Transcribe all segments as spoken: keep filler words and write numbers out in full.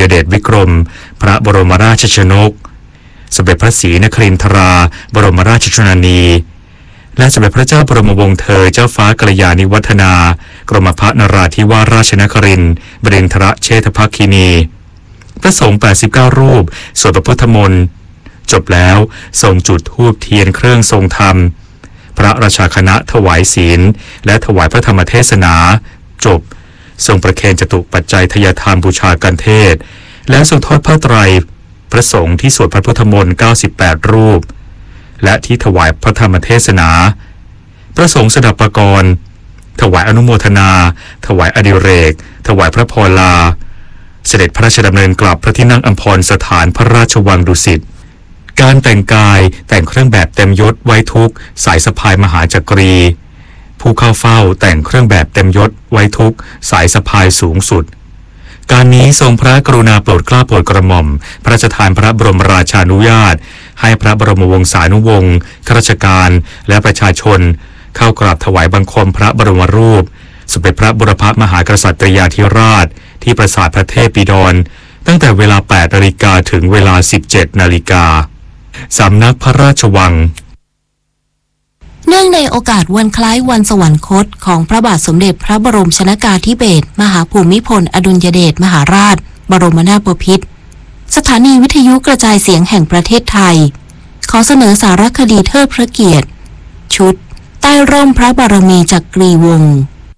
ยเดชวิกรมพระบรมราชชนกสมเด็จพระศรีนครินทราบรมราชชนนีและสมเด็จพระเจ้าบรมวงศ์เธอเจ้าฟ้ากัลยาณิวัฒนากรมพระนราธิวาสราชนครินทร์บดินทรเชษฐภคินีพระสงฆ์แปดสิบเก้ารูปสวดพระพุทธมนต์จบแล้วทรงจุดธูปเทียนเครื่องทรงธรรมพระราชาคณะถวายศีลและถวายพระธรรมเทศนาจบทรงประเคนจตุปัจจัยทยธรรมบูชากันเทศแล้วทรงทอดผ้าไตรพระสงฆ์ที่สวดพระพุทธมนต์เก้าสิบแปดรูปและที่ถวายพระธรรมเทศนาพระสงฆ์สดับประกรณ์ถวายอนุโมทนาถวายอดิเรกถวายพระพรลาเสด็จพระราชดำเนินกลับพระที่นั่งอัมพรสถานพระราชวังดุสิตการแต่งกายแต่งเครื่องแบบเต็มยศไว้ทุกสายสะพายมหาจักรีผู้เข้าเฝ้าแต่งเครื่องแบบเต็มยศไว้ทุกสายสะพายสูงสุดการนี้ทรงพระกรุณาโปรดเกล้าโปรดกระหม่อมพระราชทานพระบรมราชานุญาตให้พระบรมวงศานุวงศ์ข้าราชการและประชาชนเข้ากราบถวายบังคมพระบรมรูปสมเด็จพระบุรพมหากษัตริยาธิราชที่ปราสาทพระเทพบิดรตั้งแต่เวลาแปดนาฬิกาถึงเวลาสิบเจ็ดนาฬิกาสำนักพระราชวังเนื่องในโอกาสวันคล้ายวันสวรรคตของพระบาทสมเด็จพระบรมชนกาธิเบศรมหาภูมิพลอดุลยเดชมหาราชบรมนาถบพิตรสถานีวิทยุกระจายเสียงแห่งประเทศไทยขอเสนอสารคดีเทิดพระเกียรติชุดใต้ร่มพระบารมีจักรีวงศ์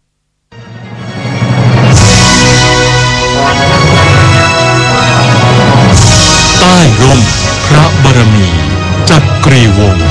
ใต้ร่มพระบารมีจักรีวงศ์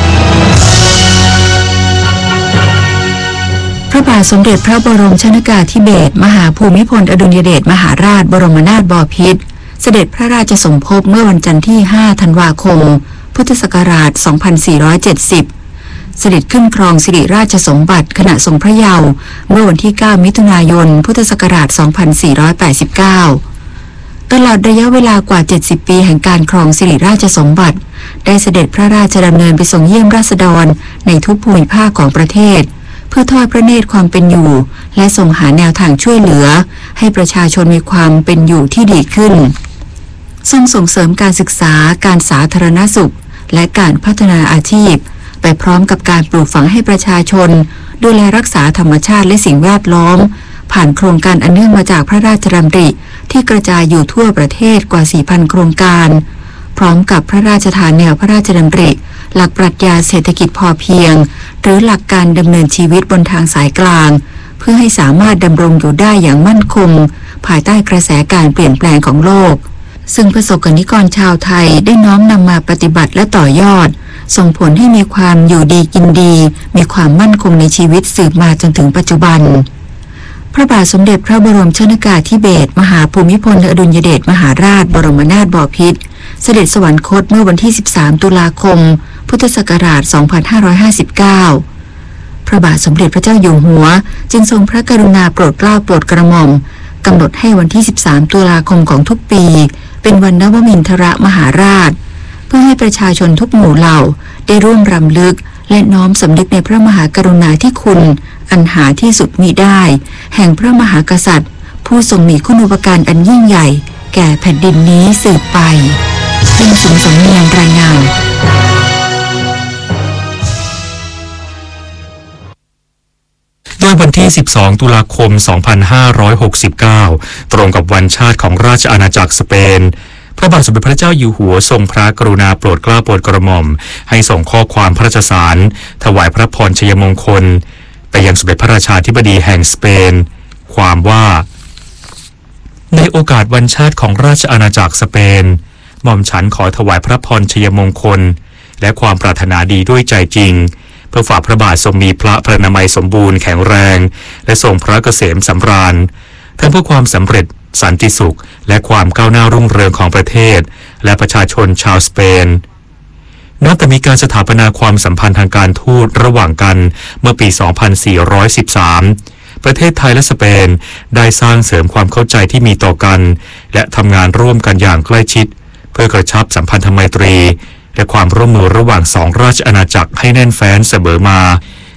พระบาทสมเด็จพระบรมชนกาธิเบศรมหาภูมิพลอดุลยเดชมหาราชบรมนาถบพิตรเสด็จพระราชสมภพเมื่อวันจันทร์ที่ห้าธันวาคมพุทธศักราชสองพันสี่ร้อยเจ็ดสิบเสด็จขึ้นครองสิริราชสมบัติขณะทรงพระเยาว์เมื่อวันที่เก้ามิถุนายนพุทธศักราชสองพันสี่ร้อยแปดสิบเก้าตลอดระยะเวลากว่าเจ็ดสิบปีแห่งการครองสิริราชสมบัติได้เสด็จพระราชดำเนินไปทรงเยี่ยมราษฎรในทุกภูมิภาคของประเทศเพื่อทอดพระเนตรความเป็นอยู่และทรงหาแนวทางช่วยเหลือให้ประชาชนมีความเป็นอยู่ที่ดีขึ้นทรงส่งเสริมการศึกษาการสาธารณสุขและการพัฒนาอาชีพไปพร้อมกับการปลูกฝังให้ประชาชนดูแลรักษาธรรมชาติและสิ่งแวดล้อมผ่านโครงการอันเนื่องมาจากพระราชดำริที่กระจายอยู่ทั่วประเทศกว่า สี่พัน โครงการพร้อมกับพระราชทานแนวพระราชดำริหลักปรัชญาเศรษฐกิจพอเพียงหรือหลักการดำเนินชีวิตบนทางสายกลางเพื่อให้สามารถดำรงอยู่ได้อย่างมั่นคงภายใต้กระแสการเปลี่ยนแปลงของโลกซึ่งประสบกนิกรชาวไทยได้น้อมนำมาปฏิบัติและต่อยอดส่งผลให้มีความอยู่ดีกินดีมีความมั่นคงในชีวิตสืบมาจนถึงปัจจุบันพระบาทสมเด็จพระบรมชนกาธิเบศรมหาภูมิพลอดุลยเดชมหาราชบรมนาถบพิตรเสด็จสวรรคตเมื่อวันที่สิบสามตุลาคมพุทธศักราชสองพันห้าร้อยห้าสิบเก้าพระบาทสมเด็จพระเจ้าอยู่หัวจึงทรงพระกรุณาโปรดเกล้าโปรดกระหม่อมกำหนดให้วันที่สิบสามตุลาคมของทุกปีเป็นวันนวมินทรมหาราชเพื่อให้ประชาชนทุกหมู่เหล่าได้ร่วมรำลึกและน้อมสำนึกในพระมหากรุณาธิคุณอันหาที่สุดมิได้แห่งพระมหากษัตริย์ผู้ทรงมีคุณูปการอันยิ่งใหญ่แก่แผ่นดินนี้สืบไปเป็นสุนสำเนียงรายงานด้วยวันที่สิบสองตุลาคมสองพันห้าร้อยหกสิบเก้าตรงกับวันชาติของราชอาณาจักรสเปนพระบาทสมเด็จพระเจ้าอยู่หัวทรงพระกรุณาโปรดเกล้าโปรดกระหม่อมให้ส่งข้อความพระราชสารถวายพระพรชัยมงคลไปยังสมเด็จพระราชาธิบดีแห่งสเปนความว่าในโอกาสวันชาติของราชอาณาจักรสเปนหม่อมฉันขอถวายพระพรชัยมงคลและความปรารถนาดีด้วยใจจริงเพื่อฝ่าพระบาททรงมีพระพระนามัยสมบูรณ์แข็งแรงและทรงพระเกษมสำราญทั้งเพื่อความสำเร็จสันติสุขและความก้าวหน้ารุ่งเรืองของประเทศและประชาชนชาวสเปนนับแต่มีการสถาปนาความสัมพันธ์ทางการทูตระหว่างกันเมื่อปี สองพันสี่ร้อยสิบสาม ประเทศไทยและสเปนได้สร้างเสริมความเข้าใจที่มีต่อกันและทำงานร่วมกันอย่างใกล้ชิดเพื่อกระชับสัมพันธไมตรีและความร่วมมือระหว่างสองราชอาณาจักรให้แน่นแฟ้นเสมอมา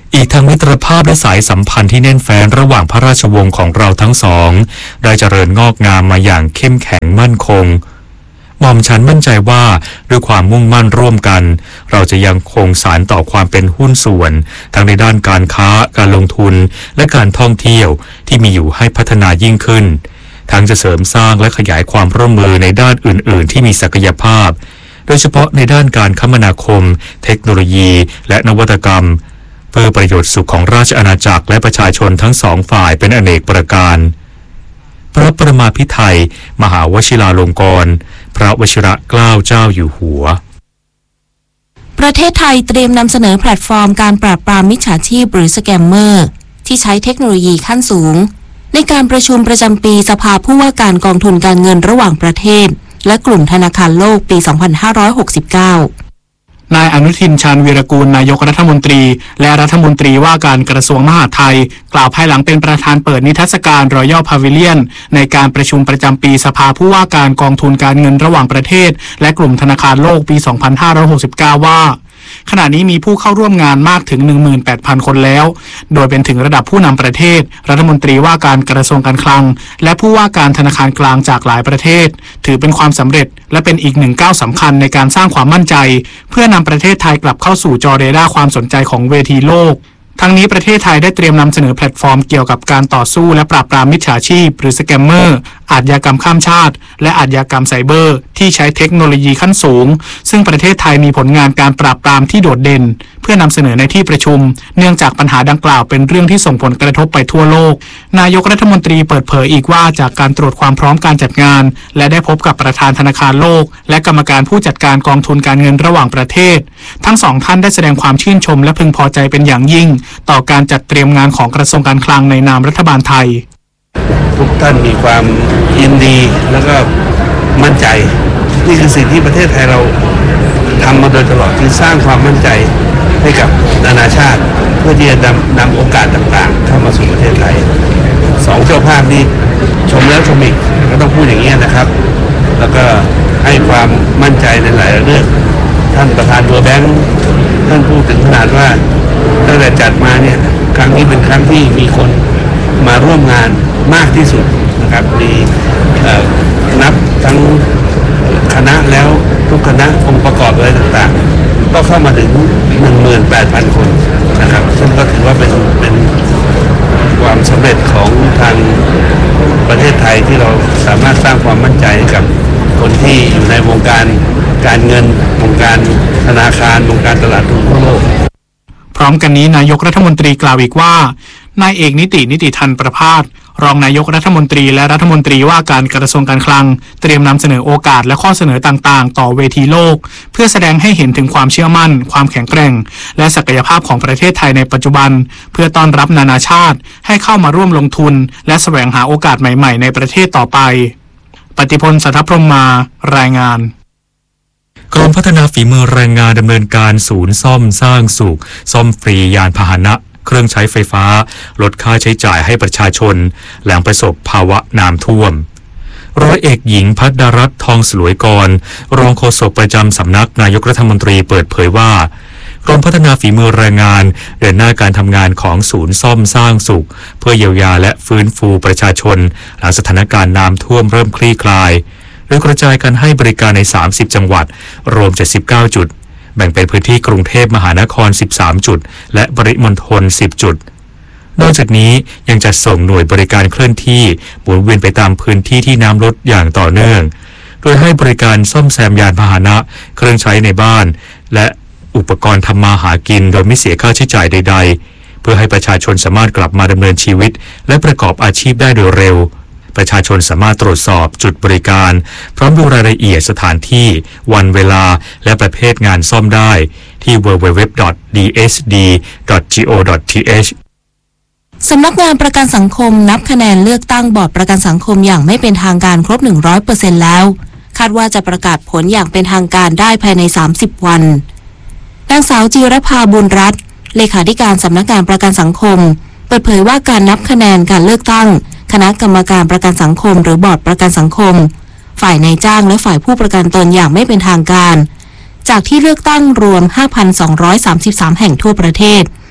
อีกทั้งมิตรภาพและสายสัมพันธ์ที่แน่นแฟ้นระหว่างพระราชวงศ์ของเราทั้งสองได้เจริญงอกงามมาอย่างเข้มแข็งมั่นคงหม่อมฉันมั่นใจว่าด้วยความมุ่งมั่นร่วมกันเราจะยังคงสานต่อความเป็นหุ้นส่วนทั้งในด้านการค้าการลงทุนและการท่องเที่ยวที่มีอยู่ให้พัฒนายิ่งขึ้นทั้งจะเสริมสร้างและขยายความร่วมมือในด้านอื่นๆที่มีศักยภาพโดยเฉพาะในด้านการคมนาคมเทคโนโลยีและนวัตกรรมเพื่อประโยชน์สุขของราชอาณาจักรและประชาชนทั้งสองฝ่ายเป็นอเนกประการพระประมาภิไธยมหาวชิราลงกรณ์พระวชิรเกล้าเจ้าอยู่หัวประเทศไทยเตรียมนำเสนอแพลตฟอร์มการปราบปรามมิจฉาชีพหรือสแกมเมอร์ที่ใช้เทคโนโลยีขั้นสูงในการประชุมประจำปีสภาผู้ว่าการกองทุนการเงินระหว่างประเทศและกลุ่มธนาคารโลกปี สองพันห้าร้อยหกสิบเก้านายอนุทินชาญวีรกูลนายกรัฐมนตรีและรัฐมนตรีว่าการกระทรวงมหาดไทยกล่าวภายหลังเป็นประธานเปิดนิทรรศการรอยัลพาวิเลียนในการประชุมประจำปีสภาผู้ว่าการกองทุนการเงินระหว่างประเทศและกลุ่มธนาคารโลกปี สองพันห้าร้อยหกสิบเก้า ว่าขณะนี้มีผู้เข้าร่วมงานมากถึง หนึ่งหมื่นแปดพัน คนแล้วโดยเป็นถึงระดับผู้นำประเทศรัฐมนตรีว่าการกระทรวงการคลังและผู้ว่าการธนาคารกลางจากหลายประเทศถือเป็นความสำเร็จและเป็นอีกหนึ่งก้าวสำคัญในการสร้างความมั่นใจเพื่อนำประเทศไทยกลับเข้าสู่จอเรดาร์ความสนใจของเวทีโลกทั้งนี้ประเทศไทยได้เตรียมนำเสนอแพลตฟอร์มเกี่ยวกับการต่อสู้และปราบปรามมิจฉาชีพหรือสแกมเมอร์อาชญากรรมข้ามชาติและอาชญากรรมไซเบอร์ที่ใช้เทคโนโลยีขั้นสูงซึ่งประเทศไทยมีผลงานการปราบปรามที่โดดเด่นเพื่อนำเสนอในที่ประชุมเนื่องจากปัญหาดังกล่าวเป็นเรื่องที่ส่งผลกระทบไปทั่วโลกนายกรัฐมนตรีเปิดเผยอีกว่าจากการตรวจความพร้อมการจัดงานและได้พบกับประธานธนาคารโลกและกรรมการผู้จัดการกองทุนการเงินระหว่างประเทศทั้งสองท่านได้แสดงความชื่นชมและพึงพอใจเป็นอย่างยิ่งต่อการจัดเตรียมงานของกระทรวงการคลังในนามรัฐบาลไทยทุกท่านมีความยินดีแล้วก็มั่นใจนี่คือสิ่งที่ประเทศไทยเราทำมาโดยตลอดคือสร้างความมั่นใจให้กับนานาชาติเพื่อที่จะนำนำโอกาสต่างๆเข้ามาสู่ประเทศไทยสองเจ้าภาพนี้ชมแล้วชมอีกก็ต้องพูดอย่างนี้นะครับแล้วก็ให้ความมั่นใจในหลายเรื่องท่านประธานตัวแบงค์ท่านพูดถึงขนาดว่าตั้งแต่จัดมาเนี่ยครั้งนี้เป็นครั้งที่มีคนมาร่วมงานมากที่สุดนะครับมีนับทั้งคณะแล้วทุกคณะองค์ประกอบอะไรต่างๆก็เข้ามาถึง หนึ่งหมื่นแปดพัน คนนะครับซึ่งก็ถือว่าเป็นเป็นความสำเร็จของทางประเทศไทยที่เราสามารถสร้างความมั่นใจให้กับคนที่อยู่ในวงการการเงินวงการธนาคารวงการตลาดทุนทั่วโลกพร้อมกันนี้นายกรัฐมนตรีกล่าวอีกว่านายเอกนิตินิติธันประภาสรองนายกรัฐมนตรีและรัฐมนตรีว่าการกระทรวงการคลังเตรียมนำเสนอโอกาสและข้อเสนอต่างๆต่อเวทีโลกเพื่อแสดงให้เห็นถึงความเชื่อมั่นความแข็งแกร่งและศักยภาพของประเทศไทยในปัจจุบันเพื่อต้อนรับนานาชาติให้เข้ามาร่วมลงทุนและแสวงหาโอกาสใหม่ๆในประเทศต่อไปปฏิพล สัทธพรหมมารายงานกรมพัฒนาฝีมือแรงงานดำเนินการศูนย์ซ่อมสร้างสุขซ่อมฟรียานพาหนะเครื่องใช้ไฟฟ้าลดค่าใช้จ่ายให้ประชาชนหลังประสบภาวะน้ำท่วมร้อยเอกหญิงภัทรรัตน์ทองสลวยกรรองโฆษกประจำสำนักนายกรัฐมนตรีเปิดเผยว่ากรมพัฒนาฝีมือแรงงานเดินหน้าการทำงานของศูนย์ซ่อมสร้างสุขเพื่อเยียวยาและฟื้นฟูประชาชนหลังสถานการณ์น้ำท่วมเริ่มคลี่คลายโดยกระจายการให้บริการในสามสิบจังหวัดรวมเจ็ดสิบเก้าจุดแบ่งเป็นพื้นที่กรุงเทพมหานครสิบสามจุดและปริมณฑลสิบจุดนอกจากนี้ยังจัดส่งหน่วยบริการเคลื่อนที่หมุนเวียนไปตามพื้นที่ที่น้ำลดอย่างต่อเนื่องโดยให้บริการซ่อมแซมยานพาหนะเครื่องใช้ในบ้านและอุปกรณ์ทำมาหากินโดยไม่เสียค่าใช้จ่ายใดๆเพื่อให้ประชาชนสามารถกลับมาดำเนินชีวิตและประกอบอาชีพได้โดยเร็วประชาชนสามารถตรวจสอบจุดบริการพร้อมดูรายละเอียดสถานที่วันเวลาและประเภทงานซ่อมได้ที่ ดับเบิลยู ดับเบิลยู ดับเบิลยู ดอท ดี เอส ดี ดอท จี โอ ดอท ที เอชสำนักงานประกันสังคมนับคะแนนเลือกตั้งบอร์ดประกันสังคมอย่างไม่เป็นทางการครบ หนึ่งร้อยเปอร์เซ็นต์ แล้วคาดว่าจะประกาศผลอย่างเป็นทางการได้ภายในสามสิบวันนางสาวจีรภาบุญรัตน์เลขาธิการสำนักงานประกันสังคมเปิดเผยว่าการนับคะแนนการเลือกตั้งคณะกรรมการประกันสังคมหรือบอร์ดประกันสังคมฝ่ายนายจ้างและฝ่ายผู้ประกันตนอย่างไม่เป็นทางการจากที่เลือกตั้งรวม ห้าพันสองร้อยสามสิบสาม แห่งทั่วประเทศ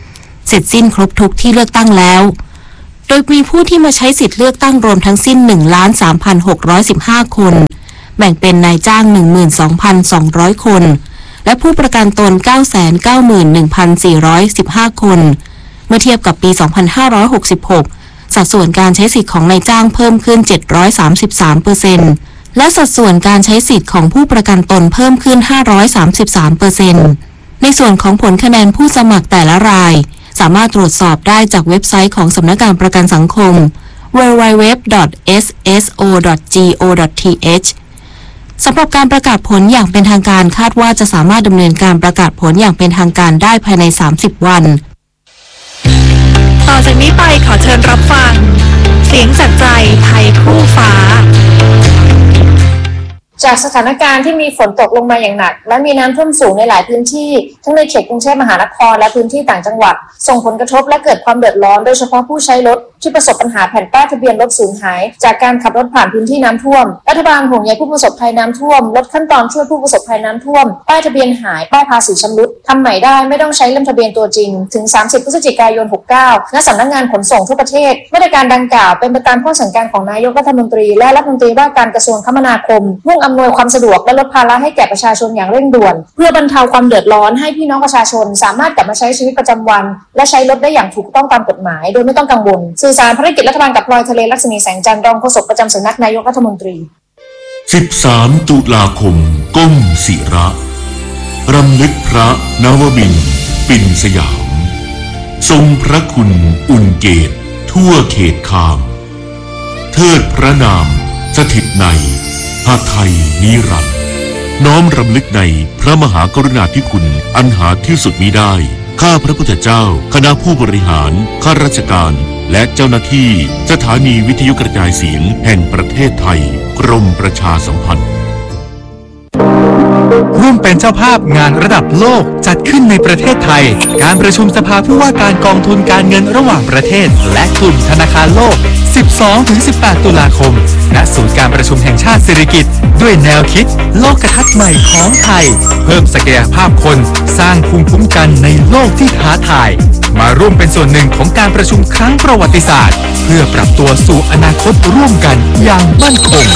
เสร็จสิ้นครบทุกที่เลือกตั้งแล้วโดยมีผู้ที่มาใช้สิทธิ์เลือกตั้งรวมทั้งสิ้น หนึ่งล้านสามพันหกร้อยสิบห้า คนแบ่งเป็นนายจ้าง หนึ่งหมื่นสองพันสองร้อย คนและผู้ประกันตน เก้าแสนเก้าหมื่นหนึ่งพันสี่ร้อยสิบห้า คนเมื่อเทียบกับปี สองพันห้าร้อยหกสิบหก สัดส่วนการใช้สิทธิ์ของนายจ้างเพิ่มขึ้น เจ็ดร้อยสามสิบสามเปอร์เซ็นต์ และสัดส่วนการใช้สิทธิ์ของผู้ประกันตนเพิ่มขึ้น ห้าร้อยสามสิบสามเปอร์เซ็นต์ ในส่วนของผลคะแนนผู้สมัครแต่ละรายสามารถตรวจสอบได้จากเว็บไซต์ของสำนักงานประกันสังคม ดับเบิลยู ดับเบิลยู ดับเบิลยู ดอท เอส เอส โอ ดอท จี โอ ดอท ที เอช สำหรับการประกาศผลอย่างเป็นทางการคาดว่าจะสามารถดำเนินการประกาศผลอย่างเป็นทางการได้ภายในสามสิบวันต่อจากนี้ไปขอเชิญรับฟังเสียงจากใจไทยคู่ฟ้าจากสถานการณ์ที่มีฝนตกลงมาอย่างหนักและมีน้ำท่วมสูงในหลายพื้นที่ทั้งในเขตกรุงเทพมหานครและพื้นที่ต่างจังหวัดส่งผลกระทบและเกิดความเดือดร้อนโดยเฉพาะผู้ใช้รถที่ประสบปัญหาแผ่นป้ายทะเบียนรถสูญหายจากการขับรถผ่านพื้นที่น้ำท่วมรัฐบาลห่วงใยผู้ประสบภัยน้ำท่วมลดขั้นตอนช่วยผู้ประสบภัยน้ำท่วมป้ายทะเบียนหายป้ายภาษีชำรุดทำใหม่ได้ไม่ต้องใช้เล่มทะเบียนตัวจริงถึงสามสิบพฤศจิกายนหกเก้าณสำนักงานขนส่งทั่วประเทศมาตรการดังกล่าวเป็นไปตามข้อสั่งการของนายกรัฐมนตรีและรัฐมนตรีว่าการกระทรวงคมนาคมมุ่งอำนวยความสะดวกและลดภาระให้แก่ประชาชนอย่างเร่งด่วนเพื่อบรรเทาความเดือดร้อนให้พี่น้องประชาชนสามารถกลับมาใช้ชีวิตประจำวันและใช้รถได้อย่างถูกต้องตามกฎหมายโดยไม่ต้องกังวลสื่อสารภารกิจรัฐบาลกับพลอยทะเลลักษณีแสงจันทร์รองโฆษกประจำสำนักนายกรัฐมนตรีสิบสามตุลาคมก้มศิระรำลึกพระนวมินทร์ปิ่นสยามทรงพระคุณอุ่นเกตทั่วเขตคามเทิดพระนามสถิตในหไทยนิรันดร์น้อมรำลึกในพระมหากรุณาธิคุณอันหาที่สุดมิได้ข้าพระพุทธเจ้าคณะผู้บริหารข้าราชการและเจ้าหน้าที่สถานีวิทยุกระจายเสียงแห่งประเทศไทยกรมประชาสัมพันธ์ร่วมเป็นเจ้าภาพงานระดับโลกจัดขึ้นในประเทศไทยการประชุมสภาผู้ว่าการกองทุนการเงินระหว่างประเทศและกลุ่มธนาคารโลก สิบสองถึงสิบแปด ตุลาคมณศูนย์การประชุมแห่งชาติสิริกิติ์ด้วยแนวคิดโลกทัศน์ใหม่ของไทยเพิ่มศักยภาพคนสร้างภูมิคุ้มกันในโลกที่ท้าทายมาร่วมเป็นส่วนหนึ่งของการประชุมครั้งประวัติศาสตร์เพื่อปรับตัวสู่อนาคตร่วมกันอย่างมั่นคง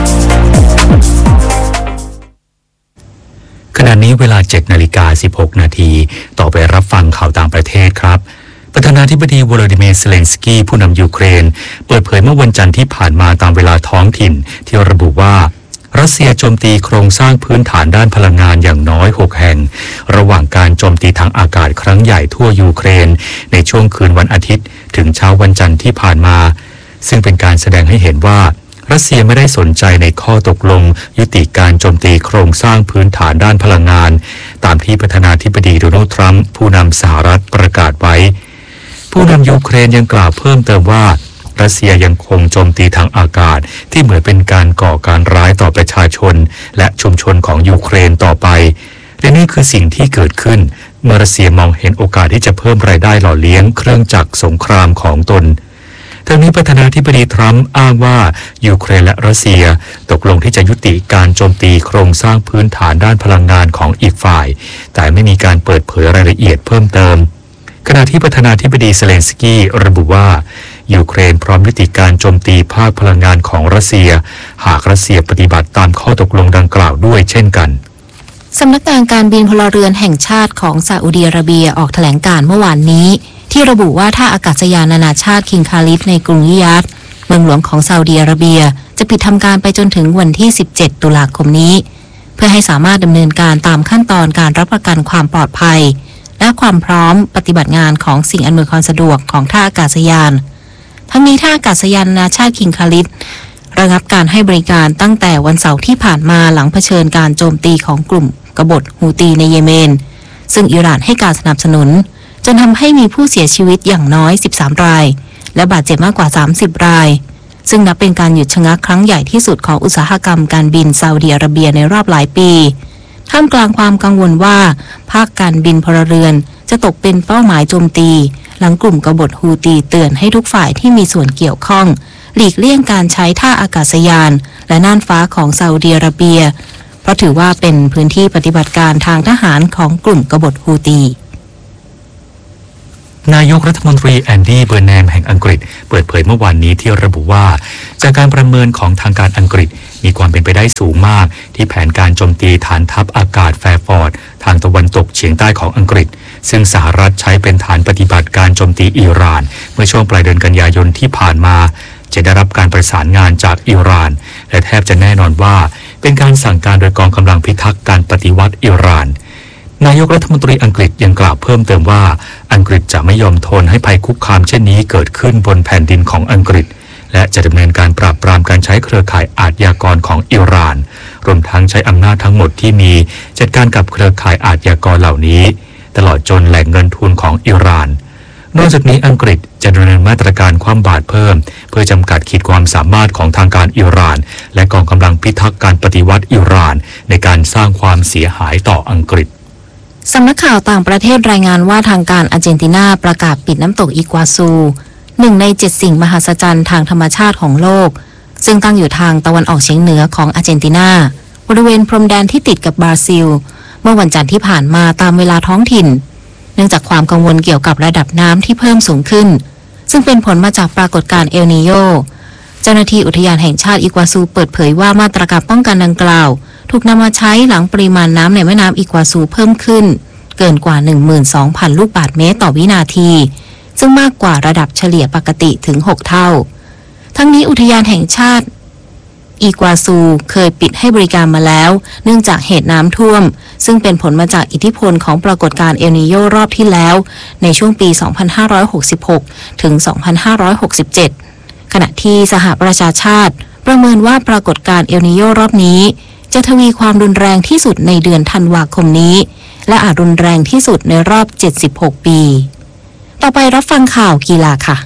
ขณะนี้เวลา เจ็ดนาฬิกาสิบหกนาทีต่อไปรับฟังข่าวต่างประเทศครับประธานาธิบดีวโลดิเมียร์ เซเลนสกี้ผู้นำยูเครนเปิดเผยเมื่อวันจันทร์ที่ผ่านมาตามเวลาท้องถิ่นที่ระบุว่ารัสเซียโจมตีโครงสร้างพื้นฐานด้านพลังงานอย่างน้อยหกแห่งระหว่างการโจมตีทางอากาศครั้งใหญ่ทั่วยูเครนในช่วงคืนวันอาทิตย์ถึงเช้าวันจันทร์ที่ผ่านมาซึ่งเป็นการแสดงให้เห็นว่ารัสเซียไม่ได้สนใจในข้อตกลงยุติการโจมตีโครงสร้างพื้นฐานด้านพลังงานตามที่ประธานาธิบดีโดนัลด์ทรัมป์ผู้นำสหรัฐประกาศไว้ผู้นำยูเครนยังกล่าวเพิ่มเติมว่ารัสเซียยังคงโจมตีทางอากาศที่เหมือนเป็นการก่อการร้ายต่อประชาชนและชุมชนของยูเครนต่อไปและนี่คือสิ่งที่เกิดขึ้นเมื่อรัสเซียมองเห็นโอกาสที่จะเพิ่มรายได้หล่อเลี้ยงเครื่องจักรสงครามของตนทั้งนี้ประธานาธิบดีทรัมป์อ้างว่ายูเครนและรัสเซียตกลงที่จะยุติการโจมตีโครงสร้างพื้นฐานด้านพลังงานของอีกฝ่ายแต่ไม่มีการเปิดเผยรายละเอียดเพิ่มเติมขณะที่ประธานาธิบดีเซเลนสกี้ระบุว่ายูเครนพร้อมยุติการโจมตีภาคพลังงานของรัสเซียหากรัสเซียปฏิบัติตามข้อตกลงดังกล่าวด้วยเช่นกันสำนักงานการบินพลเรือนแห่งชาติของซาอุดิอาระเบียออกแถลงการเมื่อวานนี้ที่ระบุว่าท่าอากาศยานนานาชาติคิงคาลิดในกรุงริยาดเมืองหลวงของซาอุดิอาระเบียจะปิดทำการไปจนถึงวันที่สิบเจ็ดตุลาคมนี้เพื่อให้สามารถดำเนินการตามขั้นตอนการรับประกันความปลอดภัยและความพร้อมปฏิบัติงานของสิ่งอำนวยความสะดวกของท่าอากาศยานทั้งนี้ท่าอากาศยานนานาชาติคิงคาลิดระงับการให้บริการตั้งแต่วันเสาร์ที่ผ่านมาหลังเผชิญการโจมตีของกลุ่มกบฏฮูตีในเยเมนซึ่งอิหร่านให้การสนับสนุนจนทำให้มีผู้เสียชีวิตอย่างน้อยสิบสามรายและบาดเจ็บมากกว่าสามสิบรายซึ่งนับเป็นการหยุดชะงักครั้งใหญ่ที่สุดของอุตสาหกรรมการบินซาอุดิอาระเบียในรอบหลายปีท่ามกลางความกังวลว่าภาคการบินพลเรือนจะตกเป็นเป้าหมายโจมตีหลังกลุ่มกบฏฮูตีเตือนให้ทุกฝ่ายที่มีส่วนเกี่ยวข้องหลีกเลี่ยงการใช้ท่าอากาศยานและน่านฟ้าของซาอุดิอาระเบียเพราะถือว่าเป็นพื้นที่ปฏิบัติการทางทหารของกลุ่มกบฏฮูตีนายกรัฐมนตรีแอนดี้เบอร์แนมแห่งอังกฤษเปิดเผยเมื่อวานนี้ที่ระบุว่าจากการประเมินของทางการอังกฤษมีความเป็นไปได้สูงมากที่แผนการโจมตีฐานทัพอากาศแฟร์ฟอร์ดทางตะวันตกเฉียงใต้ของอังกฤษซึ่งสหรัฐใช้เป็นฐานปฏิบัติการโจมตีอิหร่านเมื่อช่วงปลายเดือนกันยายนที่ผ่านมาจะได้รับการประสานงานจากอิหร่านและแทบจะแน่นอนว่าเป็นการสั่งการโดยกองกำลังพิทักษ์การปฏิวัติอิหร่านนายกรัฐมนตรีอังกฤษยังกล่าวเพิ่มเติมว่าอังกฤษจะไม่ยอมทนให้ภัยคุกคามเช่นนี้เกิดขึ้นบนแผ่นดินของอังกฤษและจะดำเนินการปราบปรามการใช้เครือข่ายอาชญากรของอิหร่านรวมทั้งใช้อำนาจทั้งหมดที่มีจัดการกับเครือข่ายอาชญากรเหล่านี้ตลอดจนแหล่งเงินทุนของอิหร่านนอกจากนี้อังกฤษจะดำเนินมาตรการคว่ำบาตรเพิ่มเพื่อจำกัดขีดความสามารถของทางการอิหร่านและกองกำลังพิทักษ์การปฏิวัติอิหร่านในการสร้างความเสียหายต่ออังกฤษสำนักข่าวต่างประเทศรายงานว่าทางการอาร์เจนตินาประกาศปิดน้ำตกอีกัวซูหนึ่งในเจ็ดสิ่งมหัศจรรย์ทางธรรมชาติของโลกซึ่งตั้งอยู่ทางตะวันออกเฉียงเหนือของอาร์เจนตินาบริเวณพรมแดนที่ติดกับบราซิลเมื่อวันจันทร์ที่ผ่านมาตามเวลาท้องถิ่นเนื่องจากความกังวลเกี่ยวกับระดับน้ำที่เพิ่มสูงขึ้นซึ่งเป็นผลมาจากปรากฏการณ์เอลนีโญเจ้าหน้าที่อุทยานแห่งชาติอีกัวซูเปิดเผยว่ามาตรการป้องกันดังกล่าวถูกนำมาใช้หลังปริมาณน้ำในแม่น้ำอีกัวซูเพิ่มขึ้นเกินกว่า หนึ่งหมื่นสองพัน ลูกบาศก์เมตรต่อวินาทีซึ่งมากกว่าระดับเฉลี่ยปกติถึงหกเท่าทั้งนี้อุทยานแห่งชาติอีกัวซูเคยปิดให้บริการมาแล้วเนื่องจากเหตุน้ำท่วมซึ่งเป็นผลมาจากอิทธิพลของปรากฏการณ์เอลนีโญรอบที่แล้วในช่วงปี สองพันห้าร้อยหกสิบหก ถึง สองพันห้าร้อยหกสิบเจ็ด ขณะที่สหประชาชาติประเมินว่าปรากฏการณ์เอลนีโญรอบนี้จะทวีความรุนแรงที่สุดในเดือนธันวาคมนี้และอาจรุนแรงที่สุดในรอบเจ็ดสิบหกปีต่อไปรับฟังข่าวกีฬาค่ะ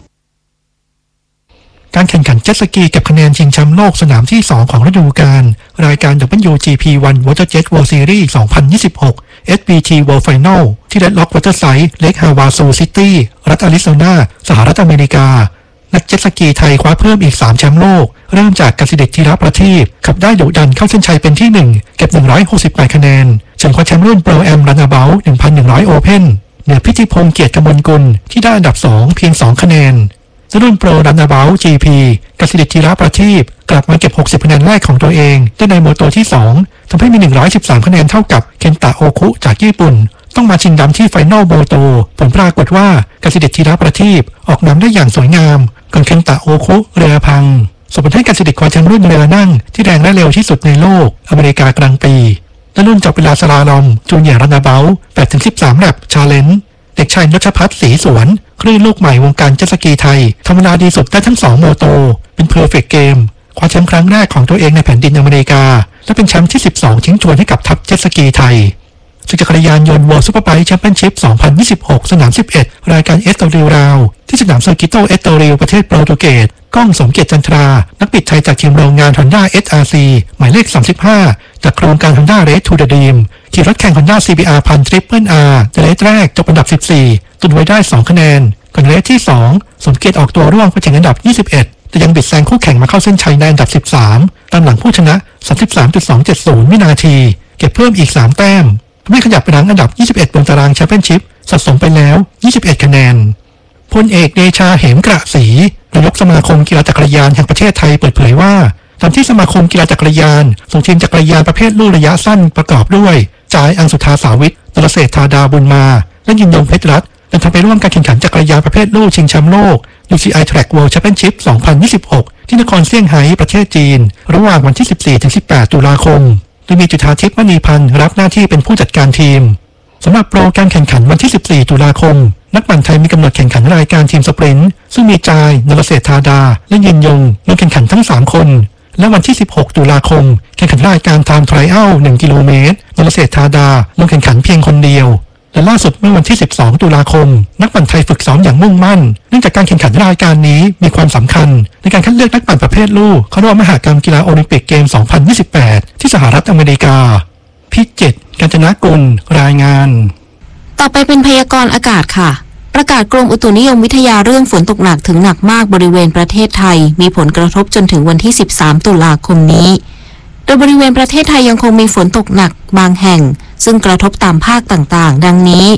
การแข่งขันเจ็ตสกีเก็บคะแนนชิงแชมป์โลกสนามที่สองของฤดูกาลรายการ ดับเบิลยู จี พี วัน WaterJet World Series สองพันยี่สิบหก เอส บี ที World Final ที่ Red Rock Waterside เลคฮาวาซูซิตี้รัฐอาริโซนาสหรัฐอเมริกานักเจ็ตสกีไทยคว้าเพิ่มอีกสามแชมป์โลกเริ่มจากกสิเดชธีรประทีปขับได้ดุดันเข้าเส้นชัยเป็นที่หนึ่งเก็บหนึ่งร้อยหกสิบแปดคะแนนส่วนคว้าแชมป์รุ่น Pro Am Runabout หนึ่งพันหนึ่งร้อย Open เหนือพิธิพงษ์เกียรติกมลกุลที่ได้อันดับสองเพียงสองคะแนนรุ่น Pro Runabout จี พี กสิเดชธีรประทีปกลับมาเก็บหกสิบคะแนนแรกของตัวเองได้ในโมโตที่สองทำให้มีหนึ่งร้อยสิบสามคะแนนเท่ากับเคนตะโอคุจากญี่ปุ่นต้องมาชิงดำที่ไฟนอลโมโตผลปรากฏว่ากสิเดชธีรประทีปออกนำได้อย่างสวยงามก่อนเคนตะโอคุเรือพังส่งผลให้กสิเดชคว้าแชมป์รุ่นเรือนั่งที่แรงและเร็วที่สุดในโลกอเมริกากลางปีและรุ่นจับเวลาสลาลอมจูเนียร์รันนาเบล แปดถึงสิบสาม แลปชาเลนจ์เด็กชายนชพัฒน์ศรีสวนคลื่นลูกใหม่วงการเจ็ตสกีไทยทำเวลาดีสุดได้ทั้งสองโมโตเป็นเพอร์เฟกต์เกมคว้าแชมป์ครั้งแรกของตัวเองในแผ่นดินอเมริกาและเป็นแชมป์ที่สิบสองทิ้งทวนให้กับทัพเจ็ตสกีไทยจักรยานยนต์ World Superbike Championship สองพันยี่สิบหก สนามสิบเอ็ดรายการเอสโตริลราวที่สนามเซอร์กิโตเอสโตริลประเทศโปรตุเกสก้องสมเกียรติจันทรานักบิดไทยจากทีมโรงงาน Honda เอส อาร์ ซี หมายเลขสามสิบห้าจากโครงการ Honda Race to the Dream ขี่รถแข่ง Honda ซี บี อาร์ พัน Triple R ในเรสแรกจบอันดับสิบสี่ตุนไว้ได้สองคะแนนก่อนเรสที่สองสมเกียรติออกตัวร่วงไปถึงอันดับยี่สิบเอ็ดแต่ยังบิดแซงคู่แข่งมาเข้าเส้นชัยในอันดับสิบสามตามหลังผู้ชนะ สามสิบสามจุดสองเจ็ดศูนย์ วินาทีเก็บเพิ่มอีกสามแต้มทำให้ขยับไปหลังอันดับยี่สิบเอ็ดบนตารางแชมเปี้ยนชิพสะสมไปแล้วยี่สิบเอ็ดคะแนนพลเอกเดชาเหมกระศรีนายกสมาคมกีฬาจักรยานแห่งประเทศไทยเปิดเผยว่าตามที่สมาคมกีฬาจักรยานส่งทีมจักรยานประเภทลู่ระยะสั้นประกอบด้วยจ่ายอังสุธาสาวิทย์นรเศรษฐาดาบุญมาและยินยงเพชรรัตน์เดินทางไปร่วมการแข่งขันจักรยานประเภทลู่ชิงแชมป์โลก ยู ซี ไอ Track World Championship สองพันยี่สิบหกที่นครเซี่ยงไฮ้ประเทศจีนระหว่างวันที่สิบสี่ถึงสิบแปดตุลาคมโดยมีจุฑาทิพย์มณีพันธ์รับหน้าที่เป็นผู้จัดการทีมสำหรับโปรการแข่งขันวันที่สิบสี่ตุลาคมนักปั่นไทยมีกำหนดแข่งขันรายการทีมสปรินต์ซึ่งมีจายนรเศรษฐาดาและยินยงลงแข่งขันทั้งสามคนและวันที่สิบหกตุลาคมแข่งขันรายการไทม์ไทรอัลหนึ่งกิโลเมตรนรเศรษฐาดาลงแข่งขันเพียงคนเดียวและล่าสุดเมื่อวันที่สิบสองตุลาคมนักปั่นไทยฝึกซ้อมอย่างมุ่งมั่นเนื่องจากการแข่งขันรายการนี้มีความสำคัญในการคัดเลือกนักปั่นประเภทลู่เข้าร่วมมหกรรมกีฬาโอลิมปิกเกม สองพันยี่สิบแปด ที่สหรัฐอเมริกาพิจิตร กาญจนกุลรายงานต่อไปเป็นพยากรณ์อากาศค่ะประกาศกรมอุตุนิยมวิทยาเรื่องฝนตกหนักถึงหนักมากบริเวณประเทศไทยมีผลกระทบจนถึงวันที่สิบสามตุลาคมนี้โดยบริเวณประเทศไทยยังคงมีฝนตกหนักบางแห่งซึ่งกระทบตามภาคต่างๆดังนี้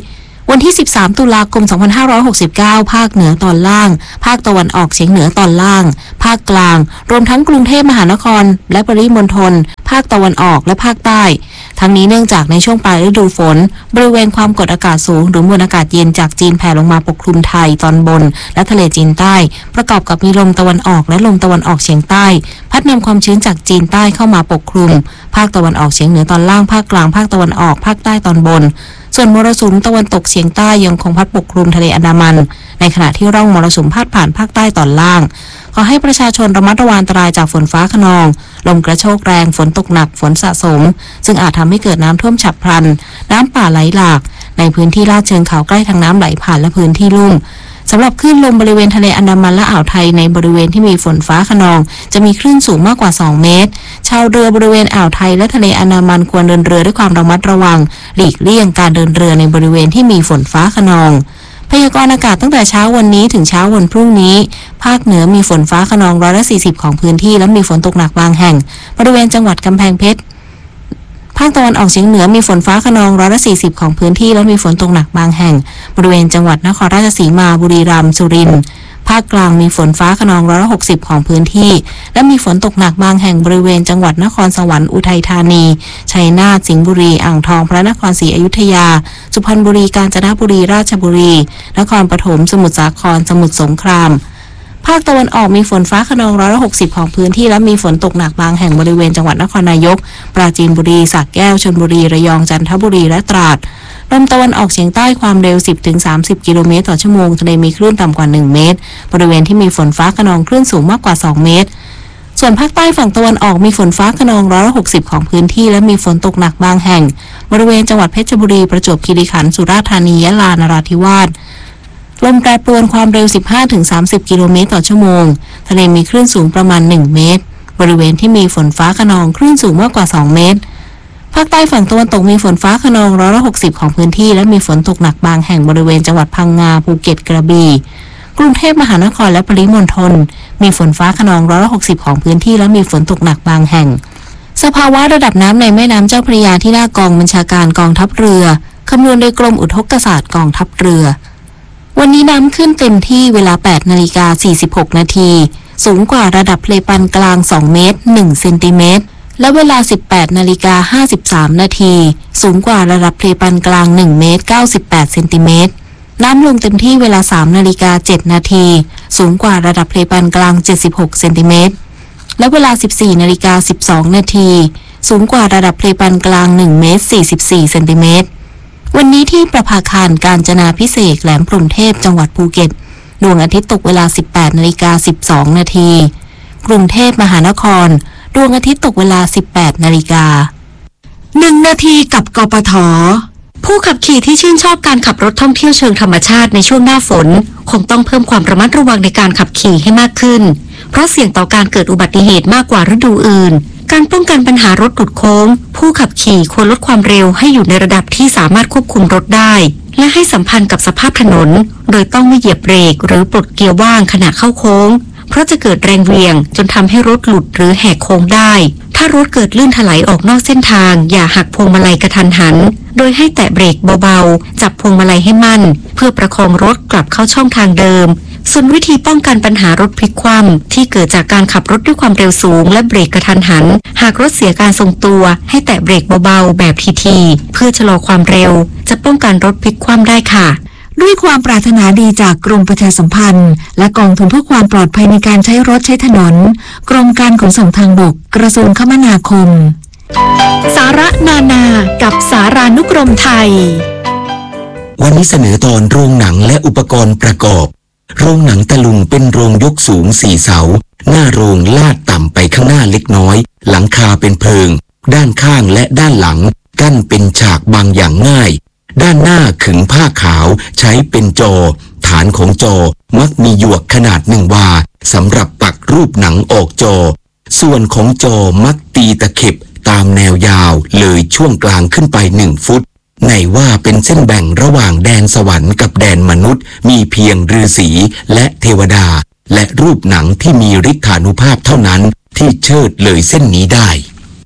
วันที่สิบสามตุลาคมสองพันห้าร้อยหกสิบเก้าภาคเหนือตอนล่างภาคตะวันออกเฉียงเหนือตอนล่างภาคกลางรวมทั้งกรุงเทพมหานครและปริมณฑลภาคตะวันออกและภาคใต้ทั้งนี้เนื่องจากในช่วงปลายฤดูฝนบริเวณความกดอากาศสูงหรือมวลอากาศเย็นจากจีนแผ่ลงมาปกคลุมไทยตอนบนและทะเลจีนใต้ประกอบกับมีลมตะวันออกและลมตะวันออกเฉียงใต้พัดนำความชื้นจากจีนใต้เข้ามาปกคลุมภาคตะวันออกเฉียงเหนือตอนล่างภาคกลางภาคตะวันออกภาคใต้ตอนบนส่วนมรสุมตะวันตกเฉียงใต้ยังคงพัดปกคลุมทะเลอันดามันในขณะที่ร่องมรสุมพาดผ่านภาคใต้ตอนล่างขอให้ประชาชนระมัดระวังอันตรายจากฝนฟ้าคะนองลมกระโชกแรงฝนตกหนักฝนสะสมซึ่งอาจทำให้เกิดน้ำท่วมฉับพลันน้ำป่าไหลหลากในพื้นที่ลาดเชิงเขาใกล้ทางน้ำไหลผ่านและพื้นที่ลุ่มสำหรับคลื่นลมบริเวณทะเลอันดามันและอ่าวไทยในบริเวณที่มีฝนฟ้าคะนองจะมีคลื่นสูงมากกว่าสองเมตรชาวเรือบริเวณอ่าวไทยและทะเลอันดามันควรเดินเรือด้วยความระมัดระวังหลีกเลี่ยงการเดินเรือในบริเวณที่มีฝนฟ้าคะนองพยากรณ์อากาศตั้งแต่เช้าวันนี้ถึงเช้าวันพรุ่งนี้ภาคเหนือมีฝนฟ้าคะนองร้อยละสี่สิบของพื้นที่และมีฝนตกหนักบางแห่งบริเวณจังหวัดกำแพงเพชรภาคตะวันออกเฉียงเหนือมีฝนฟ้าคะนองร้อยละสี่สิบของพื้นที่และมีฝนตกหนักบางแห่งบริเวณจังหวัดนครราชสีมาบุรีรัมย์สุรินทร์ภาคกลางมีฝนฟ้าคะนองร้อยละหกสิบของพื้นที่และมีฝนตกหนักบางแห่งบริเวณจังหวัดนครสวรรค์อุทัยธานีชัยนาทสิงห์บุรีอ่างทองพระนครศรีอยุธยาสุพรรณบุรีกาญจนบุรีราชบุรีนครปฐมสมุทรสาครสมุทรสงครามภาคตะวันออกมีฝนฟ้าคะนองร้อยละหกสิบของพื้นที่และมีฝนตกหนักบางแห่งบริเวณจังหวัดนครนายกปราจีนบุรีสระแก้วชลบุรีระยองจันทบุรีและตราดลมตะวันออกเฉียงใต้ความเร็ว สิบถึงสามสิบ กิโลเมตรต่อชั่วโมงทะเลมีคลื่นต่ำกว่าหนึ่งเมตรบริเวณที่มีฝนฟ้าคะนองคลื่นสูงมากกว่าสองเมตรส่วนภาคใต้ฝั่งตะวันออกมีฝนฟ้าคะนองร้อยละหกสิบของพื้นที่และมีฝนตกหนักบางแห่งบริเวณจังหวัดเพชรบุรีประจวบคีรีขันธ์สุราษฎร์ธานียะลานราธิวาสลมแปรปรวนความเร็ว สิบห้าถึงสามสิบ กิโลเมตรต่อชั่วโมงทะเลมีคลื่นสูงประมาณหนึ่งเมตรบริเวณที่มีฝนฟ้าคะนองคลื่นสูงมากกว่าสองเมตรภาคใต้ฝั่งตะวันตกมีฝนฟ้าคะนองร้อยละหกสิบของพื้นที่และมีฝนตกหนักบางแห่งบริเวณจังหวัดพังงาภูเก็ตกระบี่กรุงเทพมหานครและปริมณฑลมีฝนฟ้าคะนองร้อยละหกสิบของพื้นที่และมีฝนตกหนักบางแห่งสภาวะระดับน้ำในแม่น้ำเจ้าพระยาที่หน้ากองบัญชาการกองทัพเรือคำนวณโดยกรมอุทกศาสตร์กองทัพเรือวันนี้น้ำขึ้นเต็มที่เวลา แปดนาฬิกาสี่สิบหก นาทีสูงกว่าระดับทะเลปานกลางสองเมตรหนึ่งเซนติเมตรและเวลา สิบแปดนาฬิกาห้าสิบสาม นาทีสูงกว่าระดับทะเลปานกลางหนึ่งเมตรเก้าสิบแปดเซนติเมตรน้ำลงเต็มที่เวลา สามนาฬิกาเจ็ด นาทีสูงกว่าระดับทะเลปานกลางเจ็ดสิบหกเซนติเมตรและเวลา สิบสี่นาฬิกาสิบสอง นาทีสูงกว่าระดับทะเลปานกลางหนึ่งเมตรสี่สิบสี่เซนติเมตรวันนี้ที่ประภาคารกาญจนาภิเษกแหลมพรหมเทพจังหวัดภูเก็ตดวงอาทิตย์ตกเวลา สิบแปดนาฬิกาสิบสอง นาทีกรุงเทพมหานครดวงอาทิตย์ตกเวลา สิบแปดนาฬิกาหนึ่งนาทีกับกปท.ผู้ขับขี่ที่ชื่นชอบการขับรถท่องเที่ยวเชิงธรรมชาติในช่วงหน้าฝนคงต้องเพิ่มความระมัดระวังในการขับขี่ให้มากขึ้นเพราะเสี่ยงต่อการเกิดอุบัติเหตุมากกว่าฤดูอื่นการป้องกันปัญหารถหลุดโค้งผู้ขับขี่ควรลดความเร็วให้อยู่ในระดับที่สามารถควบคุมรถได้และให้สัมพันธ์กับสภาพถนนโดยต้องไม่เหยียบเบรกหรือปลดเกียร์ว่างขณะเข้าโค้งเพราะจะเกิดแรงเหวี่ยงจนทำให้รถหลุดหรือแหกโค้งได้ถ้ารถเกิดลื่นถลายออกนอกเส้นทางอย่าหักพวงมาลัยกระทันหันโดยให้แตะเบรกเบาๆจับพวงมาลัยให้มั่นเพื่อประคองรถกลับเข้าช่องทางเดิมส่วนวิธีป้องกันปัญหารถพลิกคว่ำที่เกิดจากการขับรถด้วยความเร็วสูงและเบรกกระทันหันหากรถเสียการทรงตัวให้แตะเบรกเบาๆแบบทีๆเพื่อชะลอความเร็วจะป้องกันรถพลิกคว่ำได้ค่ะด้วยความปรารถนาดีจากกรมประชาสัมพันธ์และกองทุนเพื่อความปลอดภัยในการใช้รถใช้ถนนกรมการขนส่งทางบกกระทรวงคมนาคมสาระนานากับสารานุกรมไทยวันนี้เสนอตอนโรงหนังและอุปกรณ์ประกอบโรงหนังตะลุงเป็นโรงยกสูงสี่เสาหน้าโรงลาดต่ำไปข้างหน้าเล็กน้อยหลังคาเป็นเพิงด้านข้างและด้านหลังกั้นเป็นฉากบางอย่างง่ายด้านหน้าขึงผ้าขาวใช้เป็นจอฐานของจอมักมีหยวกขนาดหนึ่งวาสำหรับปักรูปหนังออกจอส่วนของจอมักตีตะเข็บตามแนวยาวเลยช่วงกลางขึ้นไปหนึ่งฟุตไหนว่าเป็นเส้นแบ่งระหว่างแดนสวรรค์กับแดนมนุษย์มีเพียงฤาษีและเทวดาและรูปหนังที่มีฤทธานุภาพเท่านั้นที่เชิดเลยเส้นนี้ได้ติดตาม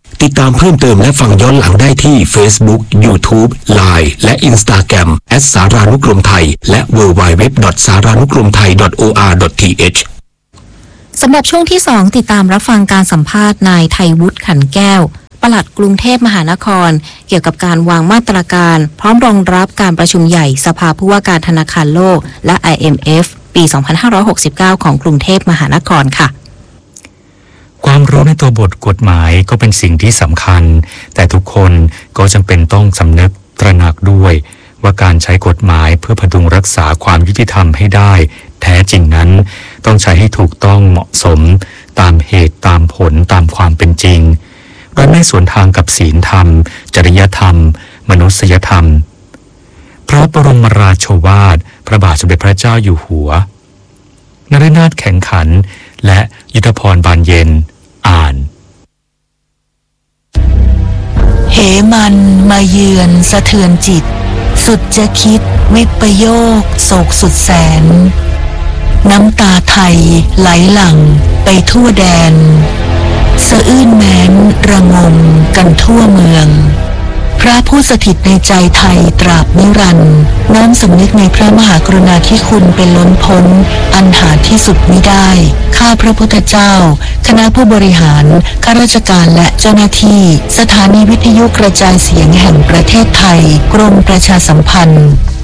ามเพิ่มเติมและฟังย้อนหลังได้ที่ Facebook YouTube ไลน์ และ Instagram แอท สารานุกรมไทยและ ดับเบิลยู ดับเบิลยู ดับเบิลยู ดอท สารานุกรมไทย ดอท โอ อาร์ ดอท ที เอชสำหรับช่วงที่สองติดตามรับฟังการสัมภาษณ์นายไทยวุฒิขันแก้วปลัดกรุงเทพมหานครเกี่ยวกับการวางมาตรการพร้อมรองรับการประชุมใหญ่สภาผู้ว่าการธนาคารโลกและ ไอ เอ็ม เอฟ ปี สองพันห้าร้อยหกสิบเก้า ของกรุงเทพมหานครค่ะความรู้ในตัวบทกฎหมายก็เป็นสิ่งที่สำคัญแต่ทุกคนก็จำเป็นต้องสำนึกตระหนักด้วยว่าการใช้กฎหมายเพื่อพดุงรักษาความยุติธรรมให้ได้แท้จริงนั้นต้องใช้ให้ถูกต้องเหมาะสมตามเหตุตามผลตามความเป็นจริงโดยไม่สวนทางกับศีลธรรมจริยธรรมมนุษยธรรมพระบรมราโชวาทพระบาทสมเด็จพระเจ้าอยู่หัวนฤนาถแข็งขันและยุทธพรบานเย็นอ่านเหมันมาเยือนสะเทือนจิตสุดจะคิดวิปโยคโศกสุดแสนน้ำตาไทยไหลหลั่งไปทั่วแดนสะอื้นแม้นระงมกันทั่วเมืองพระผู้สถิตในใจไทยตราบนิรันดร์น้อมสำนึกในพระมหากรุณาธิคุณเป็นล้นพ้นอันหาที่สุดมิได้ข้าพระพุทธเจ้าคณะผู้บริหารข้าราชการและเจ้าหน้าที่สถานีวิทยุกระจายเสียงแห่งประเทศไทยกรมประชาสัมพันธ์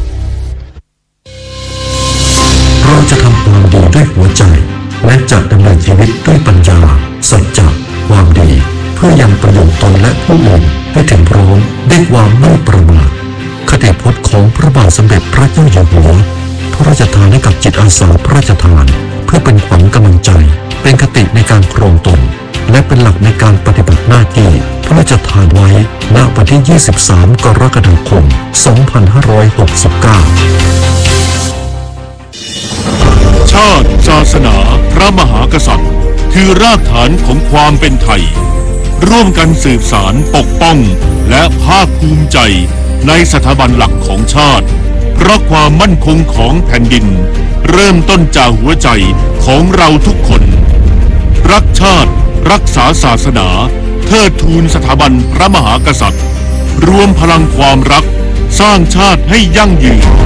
เราจะทำความดีด้วยหัวใจและจะดำเนินชีวิตด้วยปัญญาสัจจะความดีเพื่อยังประโยชน์ตนและผู้อื่นให้ถึงพร้อมด้วยความไม่ประมาทคติพจน์ของพระบาทสมเด็จพระเจ้าอยู่หัวพระราชทานให้กับจิตอาสาพระราชทานเพื่อเป็นขวัญกำลังใจเป็นคติในการครองตนและเป็นหลักในการปฏิบัติหน้าที่พระราชทานไว้ณวันที่ยี่สิบสามกรกฎาคมสองพันห้าร้อยหกสิบเก้าชาติศาสนาพระมหากษัตริย์คือรากฐานของความเป็นไทยร่วมกันสืบสานปกป้องและภาคภูมิใจในสถาบันหลักของชาติเพราะความมั่นคงของแผ่นดินเริ่มต้นจากหัวใจของเราทุกคนรักชาติรักษาศาสนาเทิดทูนสถาบันพระมหากษัตริย์รวมพลังความรักสร้างชาติให้ยั่งยืน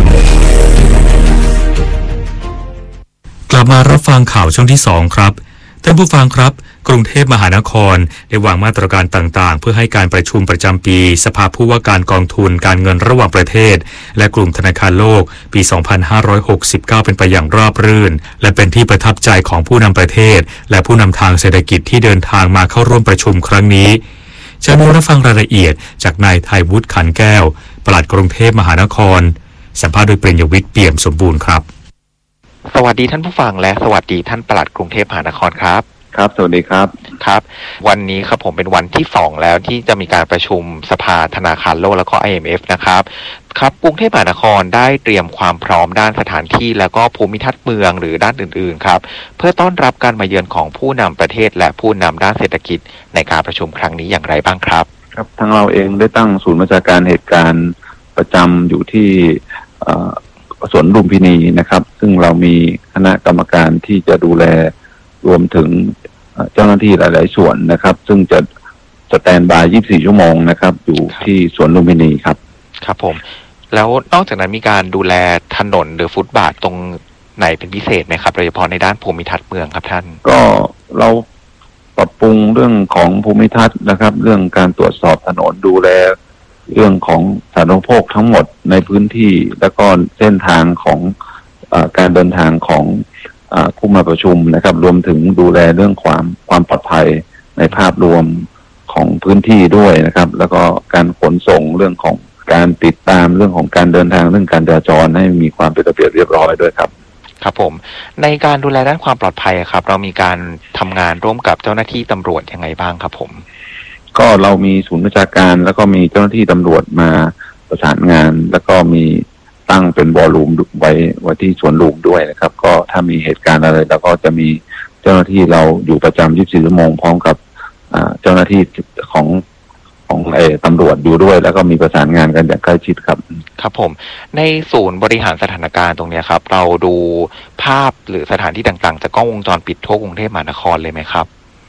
กลับมารับฟังข่าวช่วงที่สองครับท่านผู้ฟังครับกรุงเทพมหานครได้วางมาตรการต่างๆเพื่อให้การประชุมประจำปีสภาผู้ว่าการกองทุนการเงินระหว่างประเทศและกลุ่มธนาคารโลกปี สองพันห้าร้อยหกสิบเก้า เป็นไปอย่างราบรื่นและเป็นที่ประทับใจของผู้นำประเทศและผู้นำทางเศรษฐกิจที่เดินทางมาเข้าร่วมประชุมครั้งนี้เชิญรับฟังรายละเอียดจากนายไทยวุฒิขันแก้วปลัดกรุงเทพมหานครสัมภาษณ์โดยเปรญยวิทย์เปี่ยมสมบูรณ์ครับสวัสดีท่านผู้ฟังและสวัสดีท่านปลัดกรุงเทพมหานครครับครับสวัสดีครับครับวันนี้ครับผมเป็นวันที่สองแล้วที่จะมีการประชุมสภาธนาคารโลกแล้วก็ ไอ เอ็ม เอฟ นะครับครับกรุงเทพมหานครได้เตรียมความพร้อมด้านสถานที่แล้วก็ภูมิทัศน์เมืองหรือด้านอื่นๆครับเพื่อต้อนรับการมาเยือนของผู้นำประเทศและผู้นำด้านเศรษฐกิจในการประชุมครั้งนี้อย่างไรบ้างครับครับทางเราเองได้ตั้งศูนย์บัญชาการเหตุการณ์ประจำอยู่ที่สวนลุมพินีนะครับซึ่งเรามีคณะกรรมการที่จะดูแลรวมถึงเจ้าหน้าที่หลายๆส่วนนะครับซึ่งจะสแตนบายยี่สิบสี่ชั่วโมงนะครับอยู่ที่สวนลุมพินีครับครับผมแล้วนอกจากนั้นมีการดูแลถนนหรือฟุตบาทตรงไหนเป็นพิเศษไหมครับโดยเฉพาะในด้านภูมิทัศน์เมืองครับท่านก็เราปรับปรุงเรื่องของภูมิทัศน์นะครับเรื่องการตรวจสอบถนนดูแลเรื่องของสาธารณูปโภคทั้งหมดในพื้นที่และก็เส้นทางของเอ่อการเดินทางของผู้มาประชุมนะครับรวมถึงดูแลเรื่องความความปลอดภัยในภาพรวมของพื้นที่ด้วยนะครับแล้วก็การขนส่งเรื่องของการติดตามเรื่องของการเดินทางเรื่องการจราจรให้มีความเป็นระเบียบเรียบร้อยด้วยครับครับผมในการดูแลด้านความปลอดภัยครับเรามีการทำงานร่วมกับเจ้าหน้าที่ตำรวจยังไงบ้างครับผมก็เรามีศูนย์บัญชาการแล้วก็มีเจ้าหน้าที่ตำรวจมาประสานงานแล้วก็มีตั้งเป็นวอลลุ่มไว้ไว้ที่สวนลุมด้วยนะครับก็ถ้ามีเหตุการณ์อะไรแล้วก็จะมีเจ้าหน้าที่เราอยู่ประจำยี่สิบสี่ชั่วโมงพร้อมกับเจ้าหน้าที่ของของเอตำรวจอยู่ด้วยแล้วก็มีประสานงานกันอย่างใกล้ชิดครับครับผมในศูนย์บริหารสถานการณ์ตรงนี้ครับเราดูภาพหรือสถานที่ต่างๆจากกล้องวงจรปิดทั่วกรุงเทพมหานครเลยไหมครับ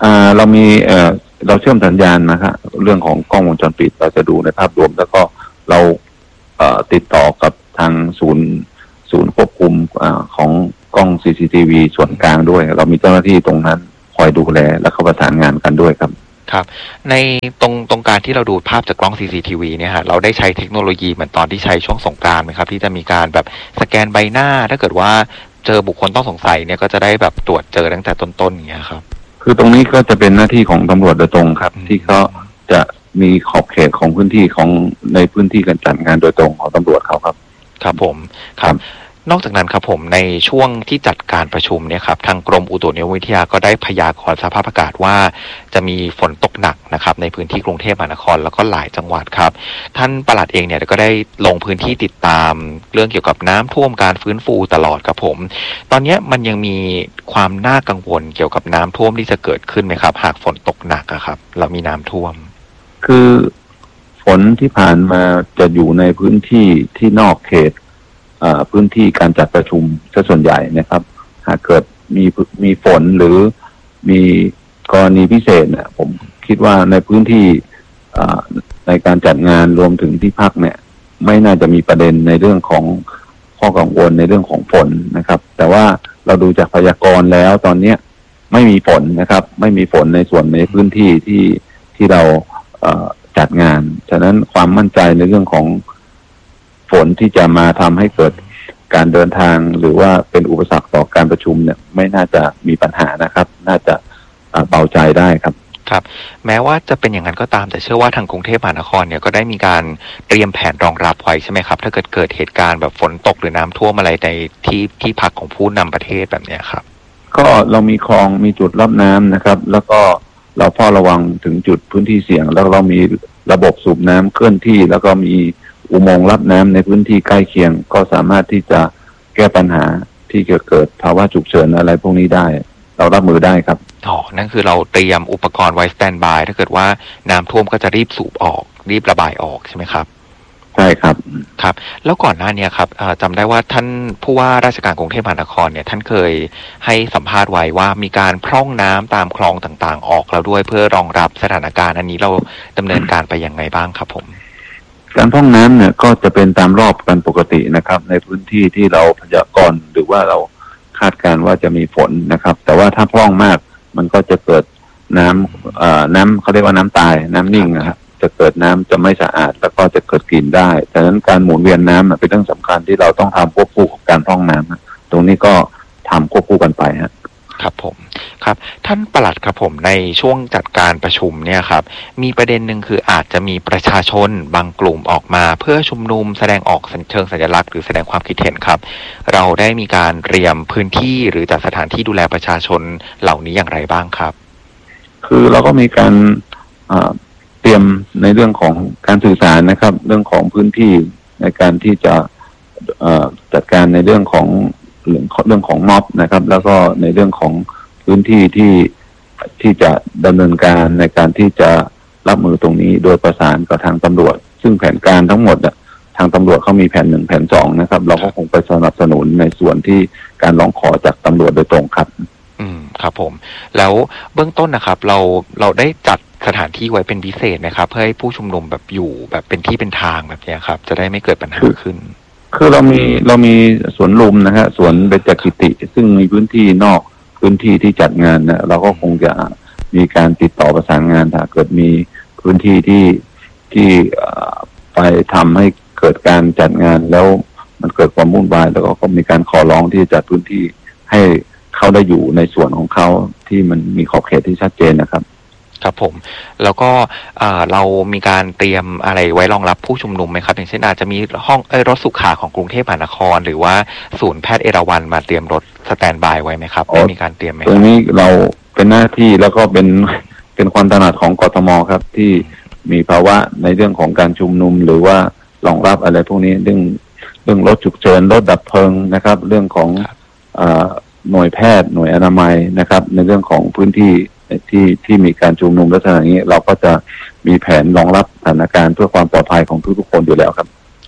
อ่าเรามีเอ่อเราเชื่อมสัญญาณนะครับเรื่องของกล้องวงจรปิดเราจะดูในภาพรวมแล้วก็เราเอ่อติดต่อกับทางศูนย์ศูนย์ควบคุมอ่าของกล้อง ซี ซี ที วี ส่วนกลางด้วยเรามีเจ้าหน้าที่ตรงนั้นคอยดูแลและเข้าประสานงานกันด้วยครับครับในตรงตรงการที่เราดูภาพจากกล้อง ซี ซี ที วี เนี่ยฮะเราได้ใช้เทคโนโลยีเหมือนตอนที่ใช้ช่วงสงกรานต์ไหมครับที่จะมีการแบบสแกนใบหน้าถ้าเกิดว่าเจอบุคคลต้องสงสัยเนี่ยก็จะได้แบบตรวจเจอตั้งแต่ต้นๆอย่างเงี้ยครับคือตรงนี้ก็จะเป็นหน้าที่ของตำรวจโดยตรงครับที่เขาจะมีขอบเขตของพื้นที่ของในพื้นที่การจัดงานโดยตรงของตำรวจเขาครับครับผมครับนอกจากนั้นครับผมในช่วงที่จัดการประชุมเนี่ยครับทางกรมอุตุนิยมวิทยาก็ได้พยากรณ์สภาพอากาศว่าจะมีฝนตกหนักนะครับในพื้นที่กรุงเทพมหานครแล้วก็หลายจังหวัดครับท่านปลัดเองเนี่ยก็ได้ลงพื้นที่ติดตามเรื่องเกี่ยวกับน้ำท่วมการฟื้นฟูตลอดครับผมตอนนี้มันยังมีความน่ากังวลเกี่ยวกับน้ำท่วมที่จะเกิดขึ้นไหมครับหากฝนตกหนักครับเรามีน้ำท่วมคือฝนที่ผ่านมาจะอยู่ในพื้นที่ที่นอกเขตพื้นที่การจัดประชุมซะส่วนใหญ่นะครับหากเกิดมีมีฝนหรือมีกรณีพิเศษเนี่ยผมคิดว่าในพื้นที่ในการจัดงานรวมถึงที่พักเนี่ยไม่น่าจะมีประเด็นในเรื่องของข้อกังวลในเรื่องของฝนนะครับแต่ว่าเราดูจากพยากรณ์แล้วตอนนี้ไม่มีฝนนะครับไม่มีฝนในส่วนในพื้นที่ที่ที่เราจัดงานฉะนั้นความมั่นใจในเรื่องของฝนที่จะมาทำให้เกิดการเดินทางหรือว่าเป็นอุปสรรคต่อการประชุมเนี่ยไม่น่าจะมีปัญหานะครับน่าจะเบาใจได้ครับครับแม้ว่าจะเป็นอย่างนั้นก็ตามแต่เชื่อว่าทางกรุงเทพมหานครเนี่ยก็ได้มีการเตรียมแผนรองรับไว้ใช่ไหมครับถ้าเกิดเกิดเหตุการณ์แบบฝนตกหรือน้ำท่วมอะไรในที่ที่พักของผู้นำประเทศแบบนี้ครับก็เรามีคลองมีจุดรับน้ำนะครับแล้วก็เราเฝ้าระวังถึงจุดพื้นที่เสี่ยงแล้วเรามีระบบสูบน้ำเคลื่อนที่แล้วก็มีอุโมงค์รับน้ำในพื้นที่ใกล้เคียงก็สามารถที่จะแก้ปัญหาที่จะเกิดภาวะฉุกเฉินอะไรพวกนี้ได้เรารับมือได้ครับอ๋อนั่นคือเราเตรียมอุปกรณ์ไว้สแตนด์บายถ้าเกิดว่าน้ำท่วมก็จะรีบสูบออกรีบระบายออกใช่ไหมครับใช่ครับครับแล้วก่อนหน้านี้ครับจำได้ว่าท่านผู้ว่าราชการกรุงเทพมหานครเนี่ยท่านเคยให้สัมภาษณ์ไว้ว่ามีการพร่องน้ำตามคลองต่างๆออกแล้วด้วยเพื่อรองรับสถานการณ์อันนี้เราดำเนินการไปยังไงบ้างครับผมการพร่องน้ำเนี่ยก็จะเป็นตามรอบกันปกตินะครับในพื้นที่ที่เราพยากรณ์หรือว่าเราคาดการณ์ว่าจะมีฝนนะครับแต่ว่าถ้าพร่องมากมันก็จะเกิดน้ำเอ่อน้ำเขาเรียกว่าน้ำตายน้ำนิ่งนะครับจะเกิดน้ำจะไม่สะอาดแล้วก็จะเกิดกลิ่นได้ดังนั้นการหมุนเวียนน้ำเป็นเรื่องสำคัญที่เราต้องทำควบคู่กับการพร่องน้ำตรงนี้ก็ทำควบคู่กันไปฮะครับผมครับท่านปลัดครับผมในช่วงจัดการประชุมเนี่ยครับมีประเด็นหนึ่งคืออาจจะมีประชาชนบางกลุ่มออกมาเพื่อชุมนุมแสดงออกเชิงสัญลักษณ์หรือแสดงความคิดเห็นครับเราได้มีการเตรียมพื้นที่หรือจัดสถานที่ดูแลประชาชนเหล่านี้อย่างไรบ้างครับคือเราก็มีการเตรียมในเรื่องของการสื่อสารนะครับเรื่องของพื้นที่ในการที่จะจัดการในเรื่องของเรื่องเรื่องของม็อบนะครับแล้วก็ในเรื่องของพื้นที่ที่ที่จะดำเนินการในการที่จะรับมือตรงนี้โดยประสานกับทางตำรวจซึ่งแผนการทั้งหมดทางตำรวจเขามีแผนหนึ่งแผนสองนะครับเราก็คงไปสนับสนุนในส่วนที่การร้องขอจากตำรวจโดยตรงครับอืมครับผมแล้วเบื้องต้นนะครับเราเราได้จัดสถานที่ไว้เป็นพิเศษนะครับเพื่อให้ผู้ชุมนุมแบบอยู่แบบเป็นที่เป็นทางแบบนี้ครับจะได้ไม่เกิดปัญหาขึ้นคือเรามีเรามีสวนลุมนะฮะสวนเบญจกิติซึ่งมีพื้นที่นอกพื้นที่ที่จัดงานนะเราก็คงจะมีการติดต่อประสานงานถ้าเกิดมีพื้นที่ที่ที่ไปทำให้เกิดการจัดงานแล้วมันเกิดความวุ่นวายแล้วก็มีการขอร้องที่จะจัดพื้นที่ให้เขาได้อยู่ในส่วนของเขาที่มันมีขอบเขตที่ชัดเจนนะครับครับผมแล้วก็เรามีการเตรียมอะไรไว้รองรับผู้ชุมนุมไหมครับอย่างเช่นอาจจะมีห้องรถสุขาของกรุงเทพมหานครหรือว่าศูนย์แพทย์เอราวัณมาเตรียมรถสแตนด์บายไว้ไหมครับได้มีการเตรียมไหมตรงนี้เราเป็นหน้าที่แล้วก็เป็นเป็นความถนัดของกทมครับที่มีภาวะในเรื่องของการชุมนุมหรือว่ารองรับอะไรพวกนี้เรื่องเรื่องรถฉุกเฉินรถดับเพลิงนะครับเรื่องของหน่วยแพทย์หน่วยอนามัยนะครับในเรื่องของพื้นที่ที่ที่มีการชุมนุมลักษณะนี้เราก็จะมีแผนรองรับสถานการณ์เพื่อความปลอดภัยของทุกๆคนอยู่แล้วครับ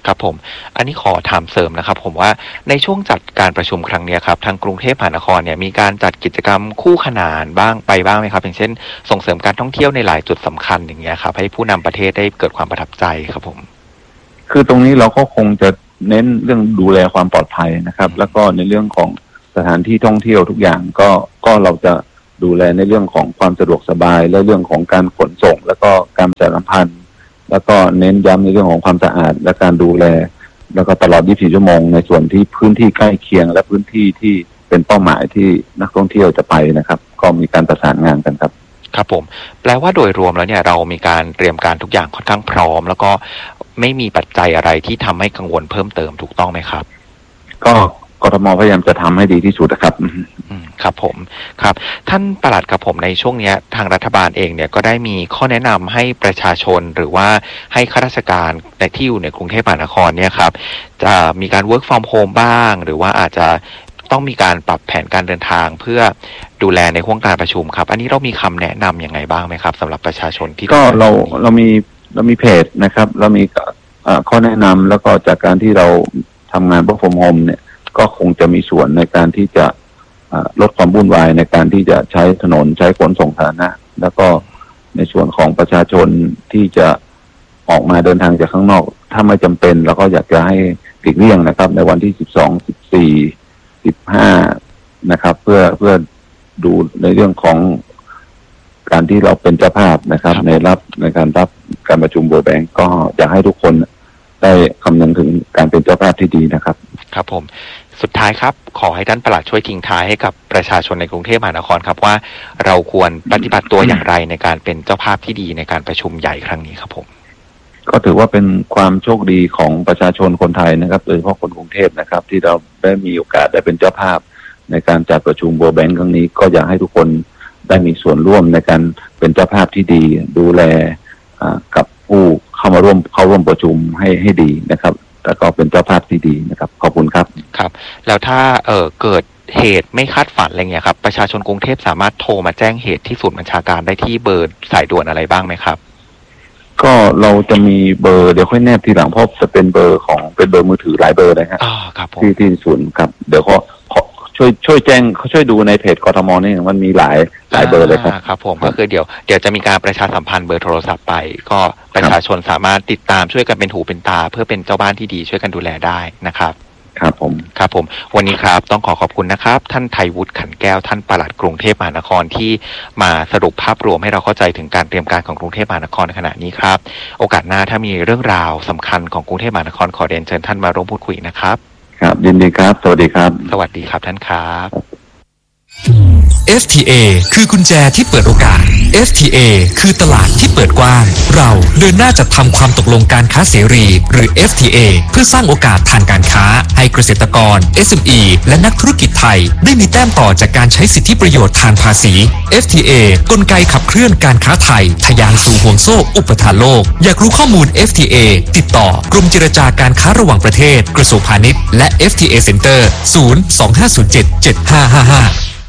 ครับผมอันนี้ขอถามเสริมนะครับผมว่าในช่วงจัดการประชุมครั้งนี้ครับทางกรุงเทพมหานครเนี่ยมีการจัดกิจกรรมคู่ขนานบ้างไปบ้างไหมครับอย่างเช่นส่งเสริมการท่องเที่ยวในหลายจุดสำคัญอย่างเงี้ยครับให้ผู้นำประเทศได้เกิดความประทับใจครับผมคือตรงนี้เราก็คงจะเน้นเรื่องดูแลความปลอดภัยนะครับแล้วก็ในเรื่องของสถานที่ท่องเที่ยวทุกอย่างก็ก็เราจะดูแลในเรื่องของความสะดวกสบายและเรื่องของการขนส่งแล้วก็การประชาสัมพันธ์แล้วก็เน้นย้ำในเรื่องของความสะอาดและการดูแลแล้วก็ตลอดยี่สิบสี่ชั่วโมงในส่วนที่พื้นที่ใกล้เคียงและพื้นที่ที่เป็นเป้าหมายที่นักท่องเที่ยวจะไปนะครับก็มีการประสานงานกันครับครับผมแปลว่าโดยรวมแล้วเนี่ยเรามีการเตรียมการทุกอย่างค่อนข้างพร้อมแล้วก็ไม่มีปัจจัยอะไรที่ทำให้กังวลเพิ่มเติมถูกต้องไหมครับก็กทมพยายามจะทำให้ดีที่สุดนะครับครับผมครับท่านปลัดกับผมในช่วงนี้ทางรัฐบาลเองเนี่ยก็ได้มีข้อแนะนำให้ประชาชนหรือว่าให้ข้าราชการในที่อยู่ในกรุงเทพมหานครเนี่ยครับจะมีการ work from home บ้างหรือว่าอาจจะต้องมีการปรับแผนการเดินทางเพื่อดูแลในห้วงการประชุมครับอันนี้เรามีคำแนะนำยังไงบ้างไหมครับสำหรับประชาชนที่ก็เราเรามีเรามีเพจนะครับเรามีข้อแนะนำแล้วก็จากการที่เราทำงาน work from home เนี่ยก็คงจะมีส่วนในการที่จะลดความวุ่นวายในการที่จะใช้ถนนใช้ขนส่งสาธารณะแล้วก็ในส่วนของประชาชนที่จะออกมาเดินทางจากข้างนอกถ้าไม่จำเป็นเราก็อยากจะให้หลีกเลี่ยงนะครับในวันที่สิบสอง สิบสี่ สิบห้านะครับเพื่อเพื่อดูในเรื่องของการที่เราเป็นเจ้าภาพนะครับในรับในการรับการประชุม World Bank ก็อยากให้ทุกคนได้คำนึงถึงการเป็นเจ้าภาพที่ดีนะครับครับผมสุดท้ายครับขอให้ท่านปลัดช่วยทิ้งท้ายให้กับประชาชนในกรุงเทพมหานครครับว่าเราควรปฏิบัติตัวอย่างไรในการเป็นเจ้าภาพที่ดีในการประชุมใหญ่ครั้งนี้ครับผมก็ถือว่าเป็นความโชคดีของประชาชนคนไทยนะครับโดยเฉพาะคนกรุงเทพนะครับที่เราได้มีโอกาสได้เป็นเจ้าภาพในการจัดประชุม World Bank ครั้งนี้ก็อยากให้ทุกคนได้มีส่วนร่วมในการเป็นเจ้าภาพที่ดีดูแลกับผู้เข้ามาร่วมเข้าร่วมประชุมให้ให้ดีนะครับแล้วก็เป็นเจ้าภาพที่ดีนะครับขอบคุณครับครับแล้วถ้าเอ่อเกิดเหตุไม่คาดฝันอะไรเงี้ยครับประชาชนกรุงเทพสามารถโทรมาแจ้งเหตุที่ศูนย์บัญชาการได้ที่เบอร์สายด่วนอะไรบ้างไหมครับก็เราจะมีเบอร์เดี๋ยวค่อยแนบทีหลังเพราะจะเป็นเบอร์ของเป็นเบอร์มือถือหลายเบอร์เลยครับที่ที่ศูนย์ครับเดี๋ยวเขาช่วยช่วยแจ้งเขาช่วยดูในเพจกทมนี่มันมีหลายหลายเบอร์เลยครับครับผมก็คือเดี๋ยวเดี๋ยวจะมีการประชาสัมพันธ์เบอร์โทรศัพท์ไปก็ประชาชนสามารถติดตามช่วยกันเป็นหูเป็นตาเพื่อเป็นเจ้าบ้านที่ดีช่วยกันดูแลได้นะครับครับผมครับผมวันนี้ครับต้องขอขอบคุณนะครับท่านไทยวุฒิขันแก้วท่านปลัดกรุงเทพมหานครที่มาสรุปภาพรวมให้เราเข้าใจถึงการเตรียมการของกรุงเทพมหานครในขณะนี้ครับโอกาสหน้าถ้ามีเรื่องราวสำคัญของกรุงเทพมหานครขอเรียนเชิญท่านมาร่วมพูดคุยนะครับครับยินดีครับสวัสดีครับสวัสดีครับท่านครับเอฟ ที เอ คือกุญแจที่เปิดโอกาส เอฟ ที เอ คือตลาดที่เปิดกว้างเราเดินหน้าจัดทำความตกลงการค้าเสรีหรือ เอฟ ที เอ เพื่อสร้างโอกาสทางการค้าให้เกษตรกร เอส เอ็ม อี และนักธุรกิจไทยได้มีแต้มต่อจากการใช้สิทธิประโยชน์ทางภาษี เอฟ ที เอ กลไกขับเคลื่อนการค้าไทยทะยานสู่ห่วงโซ่อุปทานโลกอยากรู้ข้อมูล เอฟ ที เอ ติดต่อกรมเจรจาการค้าระหว่างประเทศกระทรวงพาณิชย์และ เอฟ ที เอ Center ศูนย์ สอง ห้า ศูนย์ เจ็ด เจ็ด ห้า ห้า ห้า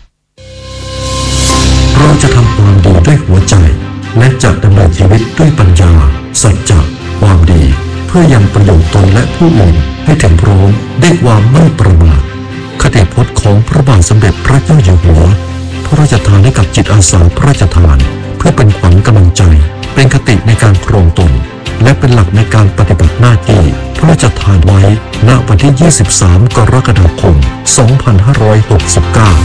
เราจะทำความดีด้วยหัวใจและจะดำเนินชีวิตด้วยปัญญาสัจจะความดีเพื่อยังประโยชน์ตนและผู้อื่นให้ถึงพร้อมด้วยความไม่ประมาทคติพจน์ของพระบาทสมเด็จพระเจ้าอยู่หัวพระราชทานให้กับจิตอาสาพระราชทานเพื่อเป็นขวัญกำลังใจเป็นคติในการครองตนและเป็นหลักในการปฏิบัติหน้าที่พระราชทานไว้ณวันที่ยี่สิบสามกรกฎาคมสองพันห้าร้อยหกสิบเก้า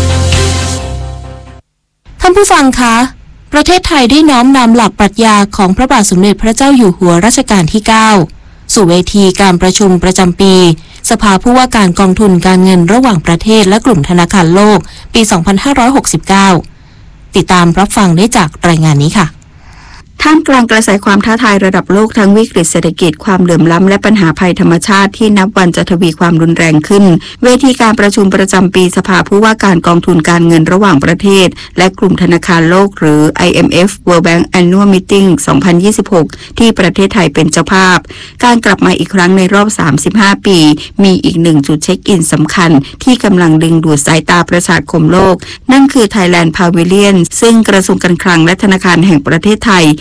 ท่านผู้ฟังคะประเทศไทยได้น้อมนำหลักปรัชญาของพระบาทสมเด็จพระเจ้าอยู่หัวรัชกาลที่เก้าสู่เวทีการประชุมประจำปีสภาผู้ว่าการกองทุนการเงินระหว่างประเทศและกลุ่มธนาคารโลกปีสองพันห้าร้อยหกสิบเก้าติดตามรับฟังได้จากรายงานนี้ค่ะท่ามกลางกระแสความท้าทายระดับโลกทั้งวิกฤตเศรษฐกิจความเหลื่อมล้ำและปัญหาภัยธรรมชาติที่นับวันจะทวีความรุนแรงขึ้นเวทีการประชุมประจำปีสภาผู้ว่าการกองทุนการเงินระหว่างประเทศและกลุ่มธนาคารโลกหรือ ไอ เอ็ม เอฟ World Bank Annual Meeting สองพันยี่สิบหกที่ประเทศไทยเป็นเจ้าภาพการกลับมาอีกครั้งในรอบสามสิบห้าปีมีอีกหนึ่งจุดเช็คอินสำคัญที่กำลังดึงดูดสายตาประชาคมโลกนั่นคือ Thailand Pavilion ซึ่งกระทรวงการคลังและธนาคารแห่งประเทศไทย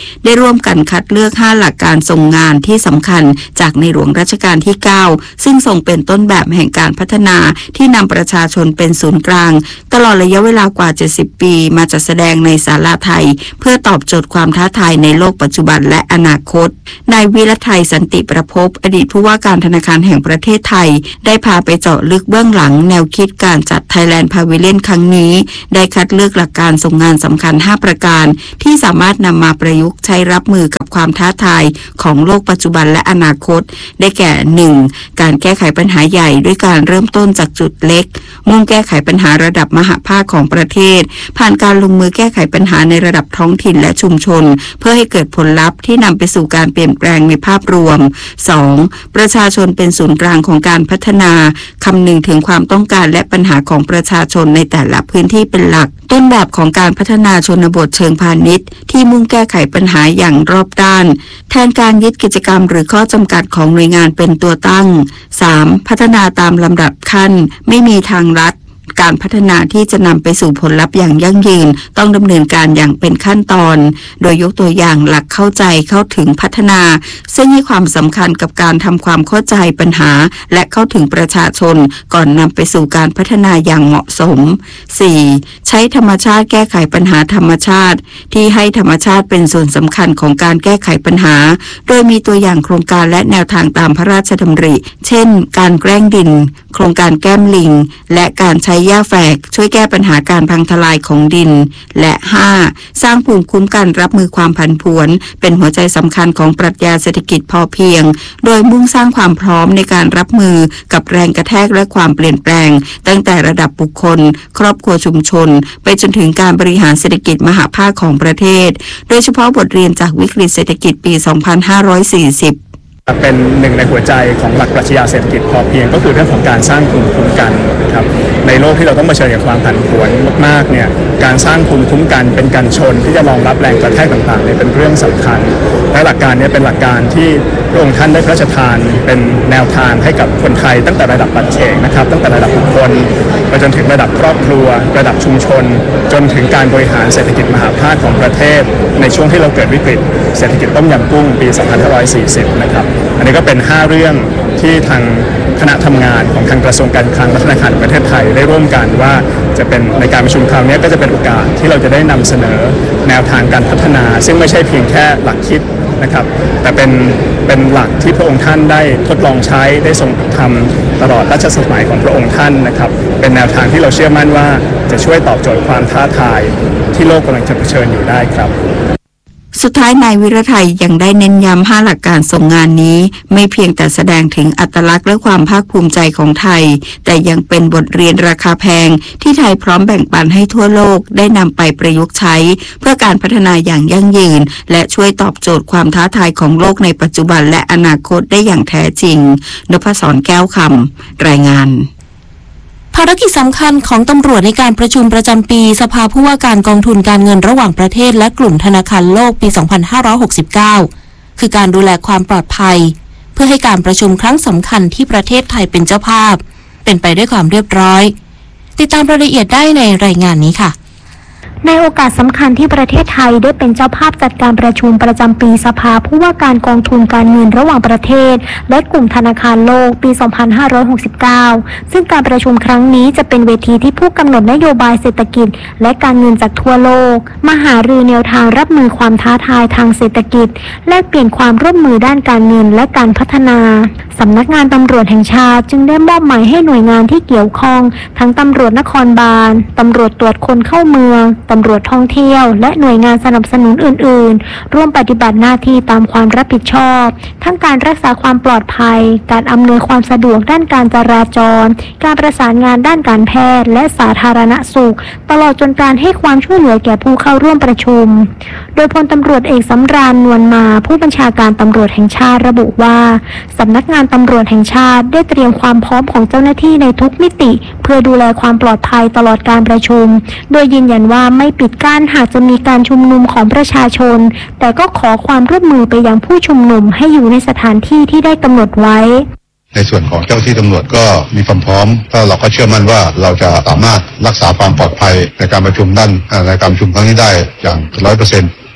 ได้ร่วมกันคัดเลือกห้าหลักการทรงงานที่สำคัญจากในหลวงรัชกาลที่เก้าซึ่งทรงเป็นต้นแบบแห่งการพัฒนาที่นำประชาชนเป็นศูนย์กลางตลอดระยะเวลากว่าเจ็ดสิบปีมาจัดแสดงในศาลาไทยเพื่อตอบโจทย์ความท้าทายในโลกปัจจุบันและอนาคตนายวิรไทยสันติประภพอดีตผู้ว่าการธนาคารแห่งประเทศไทยได้พาไปเจาะลึกเบื้องหลังแนวคิดการจัด Thailand Pavilion ครั้งนี้ได้คัดเลือกหลักการทรงงานสำคัญห้าประการที่สามารถนำมาประยุกต์ใช้รับมือกับความท้าทายของโลกปัจจุบันและอนาคตได้แก่ หนึ่ง การแก้ไขปัญหาใหญ่ด้วยการเริ่มต้นจากจุดเล็กมุ่งแก้ไขปัญหาระดับมหภาคของประเทศผ่านการลงมือแก้ไขปัญหาในระดับท้องถิ่นและชุมชนเพื่อให้เกิดผลลัพธ์ที่นำไปสู่การเปลี่ยนแปลงในภาพรวม สอง ประชาชนเป็นศูนย์กลางของการพัฒนาคำนึงถึงความต้องการและปัญหาของประชาชนในแต่ละพื้นที่เป็นหลักต้นแบบของการพัฒนาชนบทเชิงพาณิชย์ที่มุ่งแก้ไขปัญหาอย่างรอบด้านแทนการยึดกิจกรรมหรือข้อจำกัดของหน่วยงานเป็นตัวตั้ง สาม พัฒนาตามลำดับขั้นไม่มีทางลัดการพัฒนาที่จะนำไปสู่ผลลัพธ์อย่างยั่งยืนต้องดำเนินการอย่างเป็นขั้นตอนโดยยกตัวอย่างหลักเข้าใจเข้าถึงพัฒนาซึ่งให้ความสำคัญกับการทำความเข้าใจปัญหาและเข้าถึงประชาชนก่อนนำไปสู่การพัฒนาอย่างเหมาะสม สี่ ใช้ธรรมชาติแก้ไขปัญหาธรรมชาติที่ให้ธรรมชาติเป็นส่วนสำคัญของการแก้ไขปัญหาโดยมีตัวอย่างโครงการและแนวทางตามพระราชดำริเช่นการแกล้งดินโครงการแก้มลิงและการใช้หญ้าแฝกช่วยแก้ปัญหาการพังทลายของดินและ ห้า สร้างภูมิคุ้มกันรับมือความผันผวนเป็นหัวใจสำคัญของปรัชญาเศรษฐกิจพอเพียงโดยมุ่งสร้างความพร้อมในการรับมือกับแรงกระแทกและความเปลี่ยนแปลงตั้งแต่ระดับบุคคลครอบครัวชุมชนไปจนถึงการบริหารเศรษฐกิจมหภาคของประเทศโดยเฉพาะบทเรียนจากวิกฤตเศรษฐกิจปี สองพันห้าร้อยสี่สิบเป็นหนึ่งในหัวใจของหลักปรัชญาเศรษฐกิจพอเพียงก็คือเรื่องของการสร้างภูมิคุ้มกันครับในโลกที่เราต้องเผชิญกับความผันผวนมากๆเนี่ยการสร้างภูมิคุ้มกันเป็นกันชนที่จะรองรับแรงกระแทกต่างๆเนี่ยเป็นเรื่องสำคัญและหลักการนี้เป็นหลักการที่พระองค์ท่านได้พระราชทานเป็นแนวทางให้กับคนไทยตั้งแต่ระดับปัจเจกนะครับตั้งแต่ระดับบุคคลไปจนถึงระดับครอบครัวระดับชุมชนจนถึงการบริหารเศรษฐกิจมหภาคของประเทศในช่วงที่เราเกิดวิกฤตเศรษฐกิจต้มยำกุ้งปี สองพันห้าร้อยสี่สิบ นะครับอันนี้ก็เป็นห้าเรื่องที่ทางคณะทำงานของทางกระทรวงการคลังและธนาคารแห่งประเทศไทยได้ร่วมกันว่าจะเป็นในการประชุมคราวนี้ก็จะเป็นโอกาสที่เราจะได้นำเสนอแนวทางการพัฒนาซึ่งไม่ใช่เพียงแค่หลักคิดนะครับแต่เป็นเป็นหลักที่พระองค์ท่านได้ทดลองใช้ได้ทรงทำตลอดรัชสมัยของพระองค์ท่านนะครับเป็นแนวทางที่เราเชื่อมั่นว่าจะช่วยตอบโจทย์ความท้าทายที่โลกกำลังจะเผชิญอยู่ได้ครับสุดท้ายนายวิรไทยยังได้เน้นย้ำห้าหลักการทรงงานนี้ไม่เพียงแต่แสดงถึงอัตลักษณ์และความภาคภูมิใจของไทยแต่ยังเป็นบทเรียนราคาแพงที่ไทยพร้อมแบ่งปันให้ทั่วโลกได้นำไปประยุกต์ใช้เพื่อการพัฒนาอย่างยั่งยืนและช่วยตอบโจทย์ความท้าทายของโลกในปัจจุบันและอนาคตได้อย่างแท้จริงนพศรแก้วคำรายงานภารกิจสำคัญของตำรวจในการประชุมประจำปีสภาผู้ว่าการกองทุนการเงินระหว่างประเทศและกลุ่มธนาคารโลกปี สองพันห้าร้อยหกสิบเก้า คือการดูแลความปลอดภัยเพื่อให้การประชุมครั้งสำคัญที่ประเทศไทยเป็นเจ้าภาพเป็นไปด้วยความเรียบร้อยติดตามรายละเอียดได้ในรายงานนี้ค่ะในโอกาสสำคัญที่ประเทศไทยได้เป็นเจ้าภาพจัดการประชุมประจำปีสภาผู้ว่าการกองทุนการเงินระหว่างประเทศและกลุ่มธนาคารโลกปี สองพันห้าร้อยหกสิบเก้า ซึ่งการประชุมครั้งนี้จะเป็นเวทีที่ผู้กำหนดนโยบายเศรษฐกิจและการเงินจากทั่วโลกมาหารือแนวทางรับมือความท้าทายทางเศรษฐกิจแลกเปลี่ยนความร่วมมือด้านการเงินและการพัฒนาสำนักงานตำรวจแห่งชาติจึงได้มอบหมายให้หน่วยงานที่เกี่ยวข้องทั้งตำรวจนครบาลตำรวจตรวจคนเข้าเมืองตำรวจท่องเที่ยวและหน่วยงานสนับสนุนอื่นๆร่วมปฏิบัติหน้าที่ตามความรับผิดชอบทั้งการรักษาความปลอดภัยการอำนวยความสะดวกด้านการจราจรการประสานงานด้านการแพทย์และสาธารณสุขตลอดจนการให้ความช่วยเหลือแก่ผู้เข้าร่วมประชุมโดยพลตำรวจเอกสำราญนวลมาผู้บัญชาการตำรวจแห่งชาติระบุว่าสำนักงานตำรวจแห่งชาติได้เตรียมความพร้อมของเจ้าหน้าที่ในทุกมิติเพื่อดูแลความปลอดภัยตลอดการประชุมโดยยืนยันว่าไม่ปิดกั้นหากจะมีการชุมนุมของประชาชนแต่ก็ขอความร่วมมือไปยังผู้ชุมนุมให้อยู่ในสถานที่ที่ได้กำหนดไว้ในส่วนของเจ้าที่ตำรวจก็มีความพร้อมถ้าเราก็เชื่อมั่นว่าเราจะสามารถรักษาความปลอดภัยในการประชุมด้านในการประชุมครั้งนี้ได้อย่างร้อยเปอร์เซ็นต์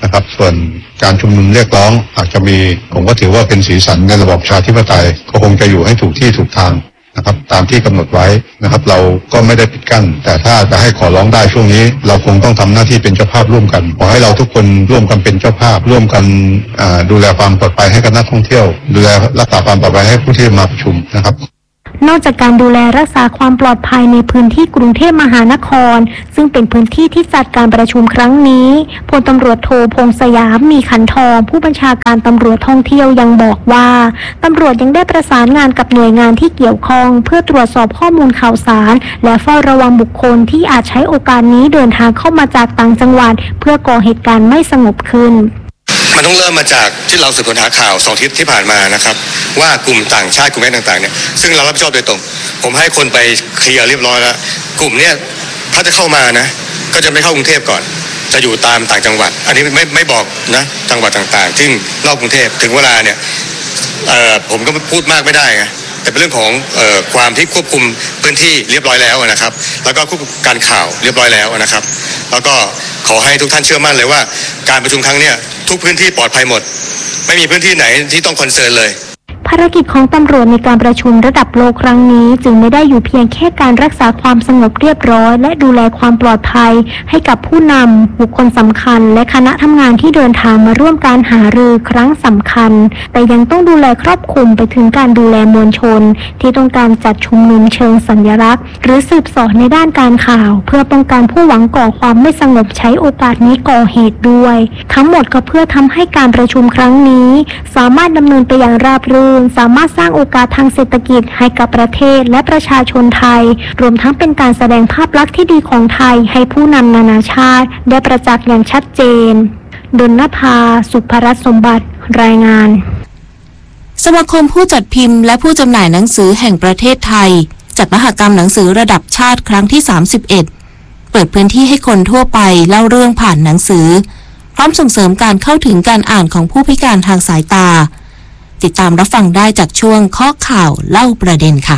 นะครับส่วนการชุมนุมเรียกร้องอาจจะมีผมก็ถือว่าเป็นสีสันในระบอบประชาธิปไตยก็คงจะอยู่ให้ถูกที่ถูกทางนะครับตามที่กำหนดไว้นะครับเราก็ไม่ได้ปิดกั้นแต่ถ้าจะให้ขอร้องได้ช่วงนี้เราคงต้องทำหน้าที่เป็นเจ้าภาพร่วมกันขอให้เราทุกคนร่วมกันเป็นเจ้าภาพร่วมกันดูแลความปลอดภัยให้กับนักท่องเที่ยวดูแลรักษาความปลอดภัยให้ผู้ที่มาประชุมนะครับนอกจากการดูแลรักษาความปลอดภัยในพื้นที่กรุงเทพมหานครซึ่งเป็นพื้นที่ที่จัดการประชุมครั้งนี้พลตำรวจโทพงษ์สยามมีขันทองผู้บัญชาการตำรวจท่องเที่ยวยังบอกว่าตำรวจยังได้ประสานงานกับหน่วยงานที่เกี่ยวข้องเพื่อตรวจสอบข้อมูลข่าวสารและเฝ้าระวังบุคคลที่อาจใช้โอกาสนี้เดินทางเข้ามาจากต่างจังหวัดเพื่อก่อเหตุการณ์ไม่สงบขึ้นมันต้องเริ่มมาจากที่เราสืบสวนหาข่าวสองทิศที่ผ่านมานะครับว่ากลุ่มต่างชาติกลุ่มแม่ต่างๆเนี่ยซึ่งเรารับผิดชอบโดยตรงผมให้คนไปเคลียร์เรียบร้อยแล้วกลุ่มเนี่ยถ้าจะเข้ามานะก็จะไม่เข้ากรุงเทพก่อนจะอยู่ตามต่างจังหวัดอันนี้ไม่ไม่บอกนะจังหวัดต่างๆซึ่งนอกกรุงเทพถึงเวลาเนี่ยเอ่อผมก็พูดมากไม่ได้ไงแต่เป็นเรื่องของเอ่อความที่ควบคุมพื้นที่เรียบร้อยแล้วนะครับแล้วก็ควบคุมการข่าวเรียบร้อยแล้วนะครับแล้วก็ขอให้ทุกท่านเชื่อมั่นเลยว่าการประชุมครั้งเนี้ยทุกพื้นที่ปลอดภัยหมดไม่มีพื้นที่ไหนที่ต้องคอนเซิร์นเลยภารกิจของตำรวจในการประชุมระดับโลกครั้งนี้จึงไม่ได้อยู่เพียงแค่การรักษาความสงบเรียบร้อยและดูแลความปลอดภัยให้กับผู้นำบุคคลสำคัญและคณะทำงานที่เดินทางมาร่วมการหารือครั้งสำคัญแต่ยังต้องดูแลครอบคลุมไปถึงการดูแลมวลชนที่ต้องการจัดชุมนุมเชิงสัญลักษณ์หรือสืบเสาะในด้านการข่าวเพื่อป้องกันผู้หวังก่อความไม่สงบใช้โอกาสนี้ก่อเหตุด้วยทั้งหมดก็เพื่อทำให้การประชุมครั้งนี้สามารถดำเนินไปอย่างราบรื่นสามารถสร้างโอกาสทางเศรษฐกิจให้กับประเทศและประชาชนไทยรวมทั้งเป็นการแสดงภาพลักษณ์ที่ดีของไทยให้ผู้นำนานาชาติได้ประจักษ์อย่างชัดเจนดลนภาสุภรัตน์สมบัติรายงานสมาคมผู้จัดพิมพ์และผู้จำหน่ายหนังสือแห่งประเทศไทยจัดมหกรรมหนังสือระดับชาติครั้งที่สามสิบเอ็ดเปิดพื้นที่ให้คนทั่วไปเล่าเรื่องผ่านหนังสือพร้อมส่งเสริมการเข้าถึงการอ่านของผู้พิการทางสายตาติดตามรับฟังได้จากช่วงข้อข่าวเล่าประเด็นค่ะ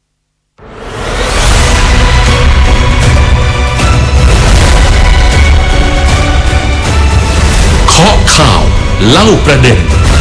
ข้อข่าวเล่าประเด็น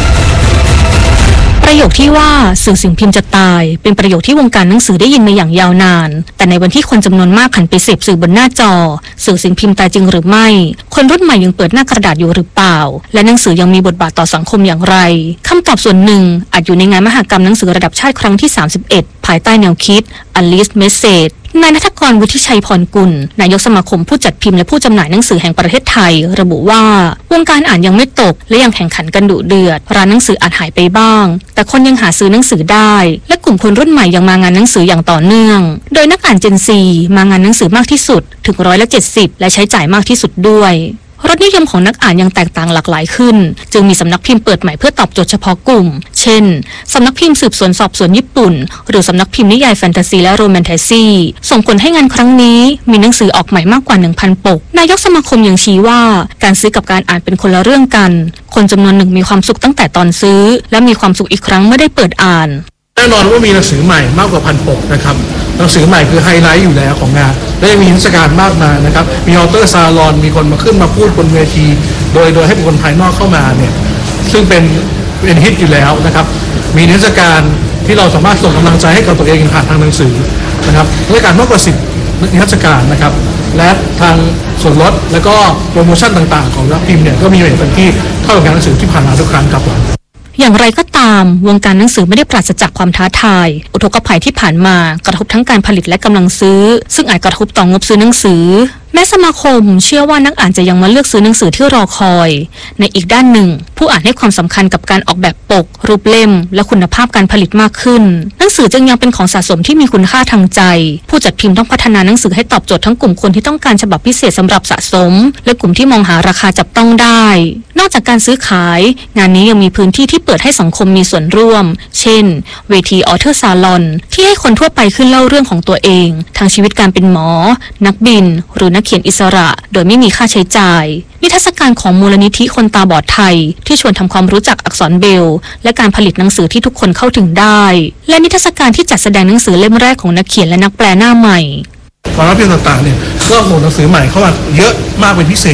ประโยคที่ว่าสื่อสิ่งพิมพ์จะตายเป็นประโยคที่วงการหนังสือได้ยินมาอย่างยาวนานแต่ในวันที่คนจำนวนมากหันไปเสพสื่อบนหน้าจอสื่อสิ่งพิมพ์ตายจริงหรือไม่คนรุ่นใหม่ยังเปิดหน้ากระดาษอยู่หรือเปล่าและหนังสือยังมีบทบาทต่อสังคมอย่างไรคำตอบส่วนหนึ่งอาจอยู่ในงานมหกรรมหนังสือระดับชาติครั้งที่สามสิบเอ็ดภายใต้แนวคิด Unleash Message นายณัฐกร วุฒิชัยพรกุลนายกสมาคมผู้จัดพิมพ์และผู้จำหน่ายหนังสือแห่งประเทศไทยระบุว่าวงการอ่านยังไม่ตกและยังแข่งขันกันดุเดือดร้านหนังสืออาจหายไปบ้างแต่คนยังหาซื้อหนังสือได้และกลุ่มคนรุ่นใหม่ยังมางานหนังสืออย่างต่อเนื่องโดยนักอ่าน Gen ซี มางานหนังสือมากที่สุดถึงร้อยละเจ็ดสิบและใช้จ่ายมากที่สุดด้วยรสนิยมของนักอ่านยังแตกต่างหลากหลายขึ้นจึงมีสำนักพิมพ์เปิดใหม่เพื่อตอบโจทย์เฉพาะกลุ่มเช่นสำนักพิมพ์สืบสวนสอบสวนญี่ปุ่นหรือสำนักพิมพ์นิยายแฟนตาซีและโรแมนติซีส่งผลให้งานครั้งนี้มีหนังสือออกใหม่มากกว่า หนึ่งพัน ปกนายกสมาคมยังชี้ว่าการซื้อกับการอ่านเป็นคนละเรื่องกันคนจำนวนหนึ่งมีความสุขตั้งแต่ตอนซื้อและมีความสุขอีกครั้งเมื่อได้เปิดอ่านแน่นอนว่ามีหนังสือใหม่มากกว่าพันปกนะครับหนังสือใหม่คือไฮไลท์อยู่แล้วของงานและยังมีนิทรรศการมากมายนะครับมีออเตอร์ซาลอนมีคนมาขึ้นมาพูดบนเวทีโดยโดยให้บุคคลภายนอกเข้ามาเนี่ยซึ่งเป็นเป็นฮิตอยู่แล้วนะครับมีนิทรรศการที่เราสามารถส่งกำลังใจให้กับตัวเองผ่านทางหนังสือนะครับนิทรรศการมากกว่าสิบนิทรรศการนะครับและทางส่วนลดและก็โปรโมชั่นต่างๆของนักพิมพ์เนี่ยก็มีเหมือนกันที่เท่ากับงานหนังสือที่ผ่านมาทุกครั้งครับอย่างไรก็ตามวงการหนังสือไม่ได้ปราศจากความท้าทายอุทกภัยที่ผ่านมากระทบทั้งการผลิตและกำลังซื้อซึ่งอาจกระทบต่องบซื้อหนังสือแม้สมาคมเชื่อว่านักอ่านจะยังมาเลือกซื้อหนังสือที่รอคอยในอีกด้านหนึ่งผู้อ่านให้ความสำคัญกับการออกแบบปกรูปเล่มและคุณภาพการผลิตมากขึ้นหนังสือจึงยังเป็นของสะสมที่มีคุณค่าทางใจผู้จัดพิมพ์ต้องพัฒนาหนังสือให้ตอบโจทย์ทั้งกลุ่มคนที่ต้องการฉบับพิเศษสำหรับสะสมและกลุ่มที่มองหาราคาจับต้องได้นอกจากการซื้อขายงานนี้ยังมีพื้นที่ที่เปิดให้สังคมมีส่วนร่วมเช่นเวทีออเทอร์ซาลอนที่ให้คนทั่วไปขึ้นเล่าเรื่องของตัวเองทางชีวิตการเป็นหมอนักบินหรือนักเขียนอิสระโดยไม่มีค่าใช้จ่ายนิทรรศการของมูลนิธิคนตาบอดไทยที่ชวนทำความรู้จักอักษรเบรลล์และการผลิตหนังสือที่ทุกคนเข้าถึงได้และนิทรรศการที่จัดแสดงหนังสือเล่มแรกของนักเขียนและนักแปลหน้าใหม่ความรับผิดต่างๆเนี่ยก็โหลดหนังสือใหม่เข้ามาเยอะมากเป็นพิเศษ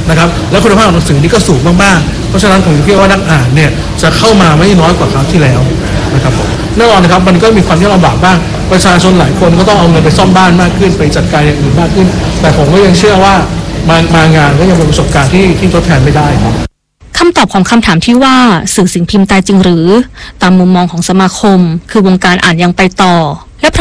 นะครับและคุณภาพของหนังสือนี่ก็สูงมากๆเพราะฉะนั้นผมคิดว่านักอ่านเนี่ยจะเข้ามาไม่น้อยกว่าคราวที่แล้วนะครับผมแน่นอนนะครับมันก็มีความยากลำบากบ้างประชาชนหลายคนก็ต้องเอาเงินไปซ่อมบ้านมากขึ้นไปจัดการอย่างอื่นมากขึ้นแต่ผมก็ยังเชื่อว่ามามางานก็ยังเป็นประสบการณ์ที่ที่ทดแทนไม่ได้ครับคำตอบของคำถามที่ว่าสื่อสิ่งพิมพ์ตายจริงหรือตามมุมมองของสมาคมคือวงการอ่านยังไปต่อ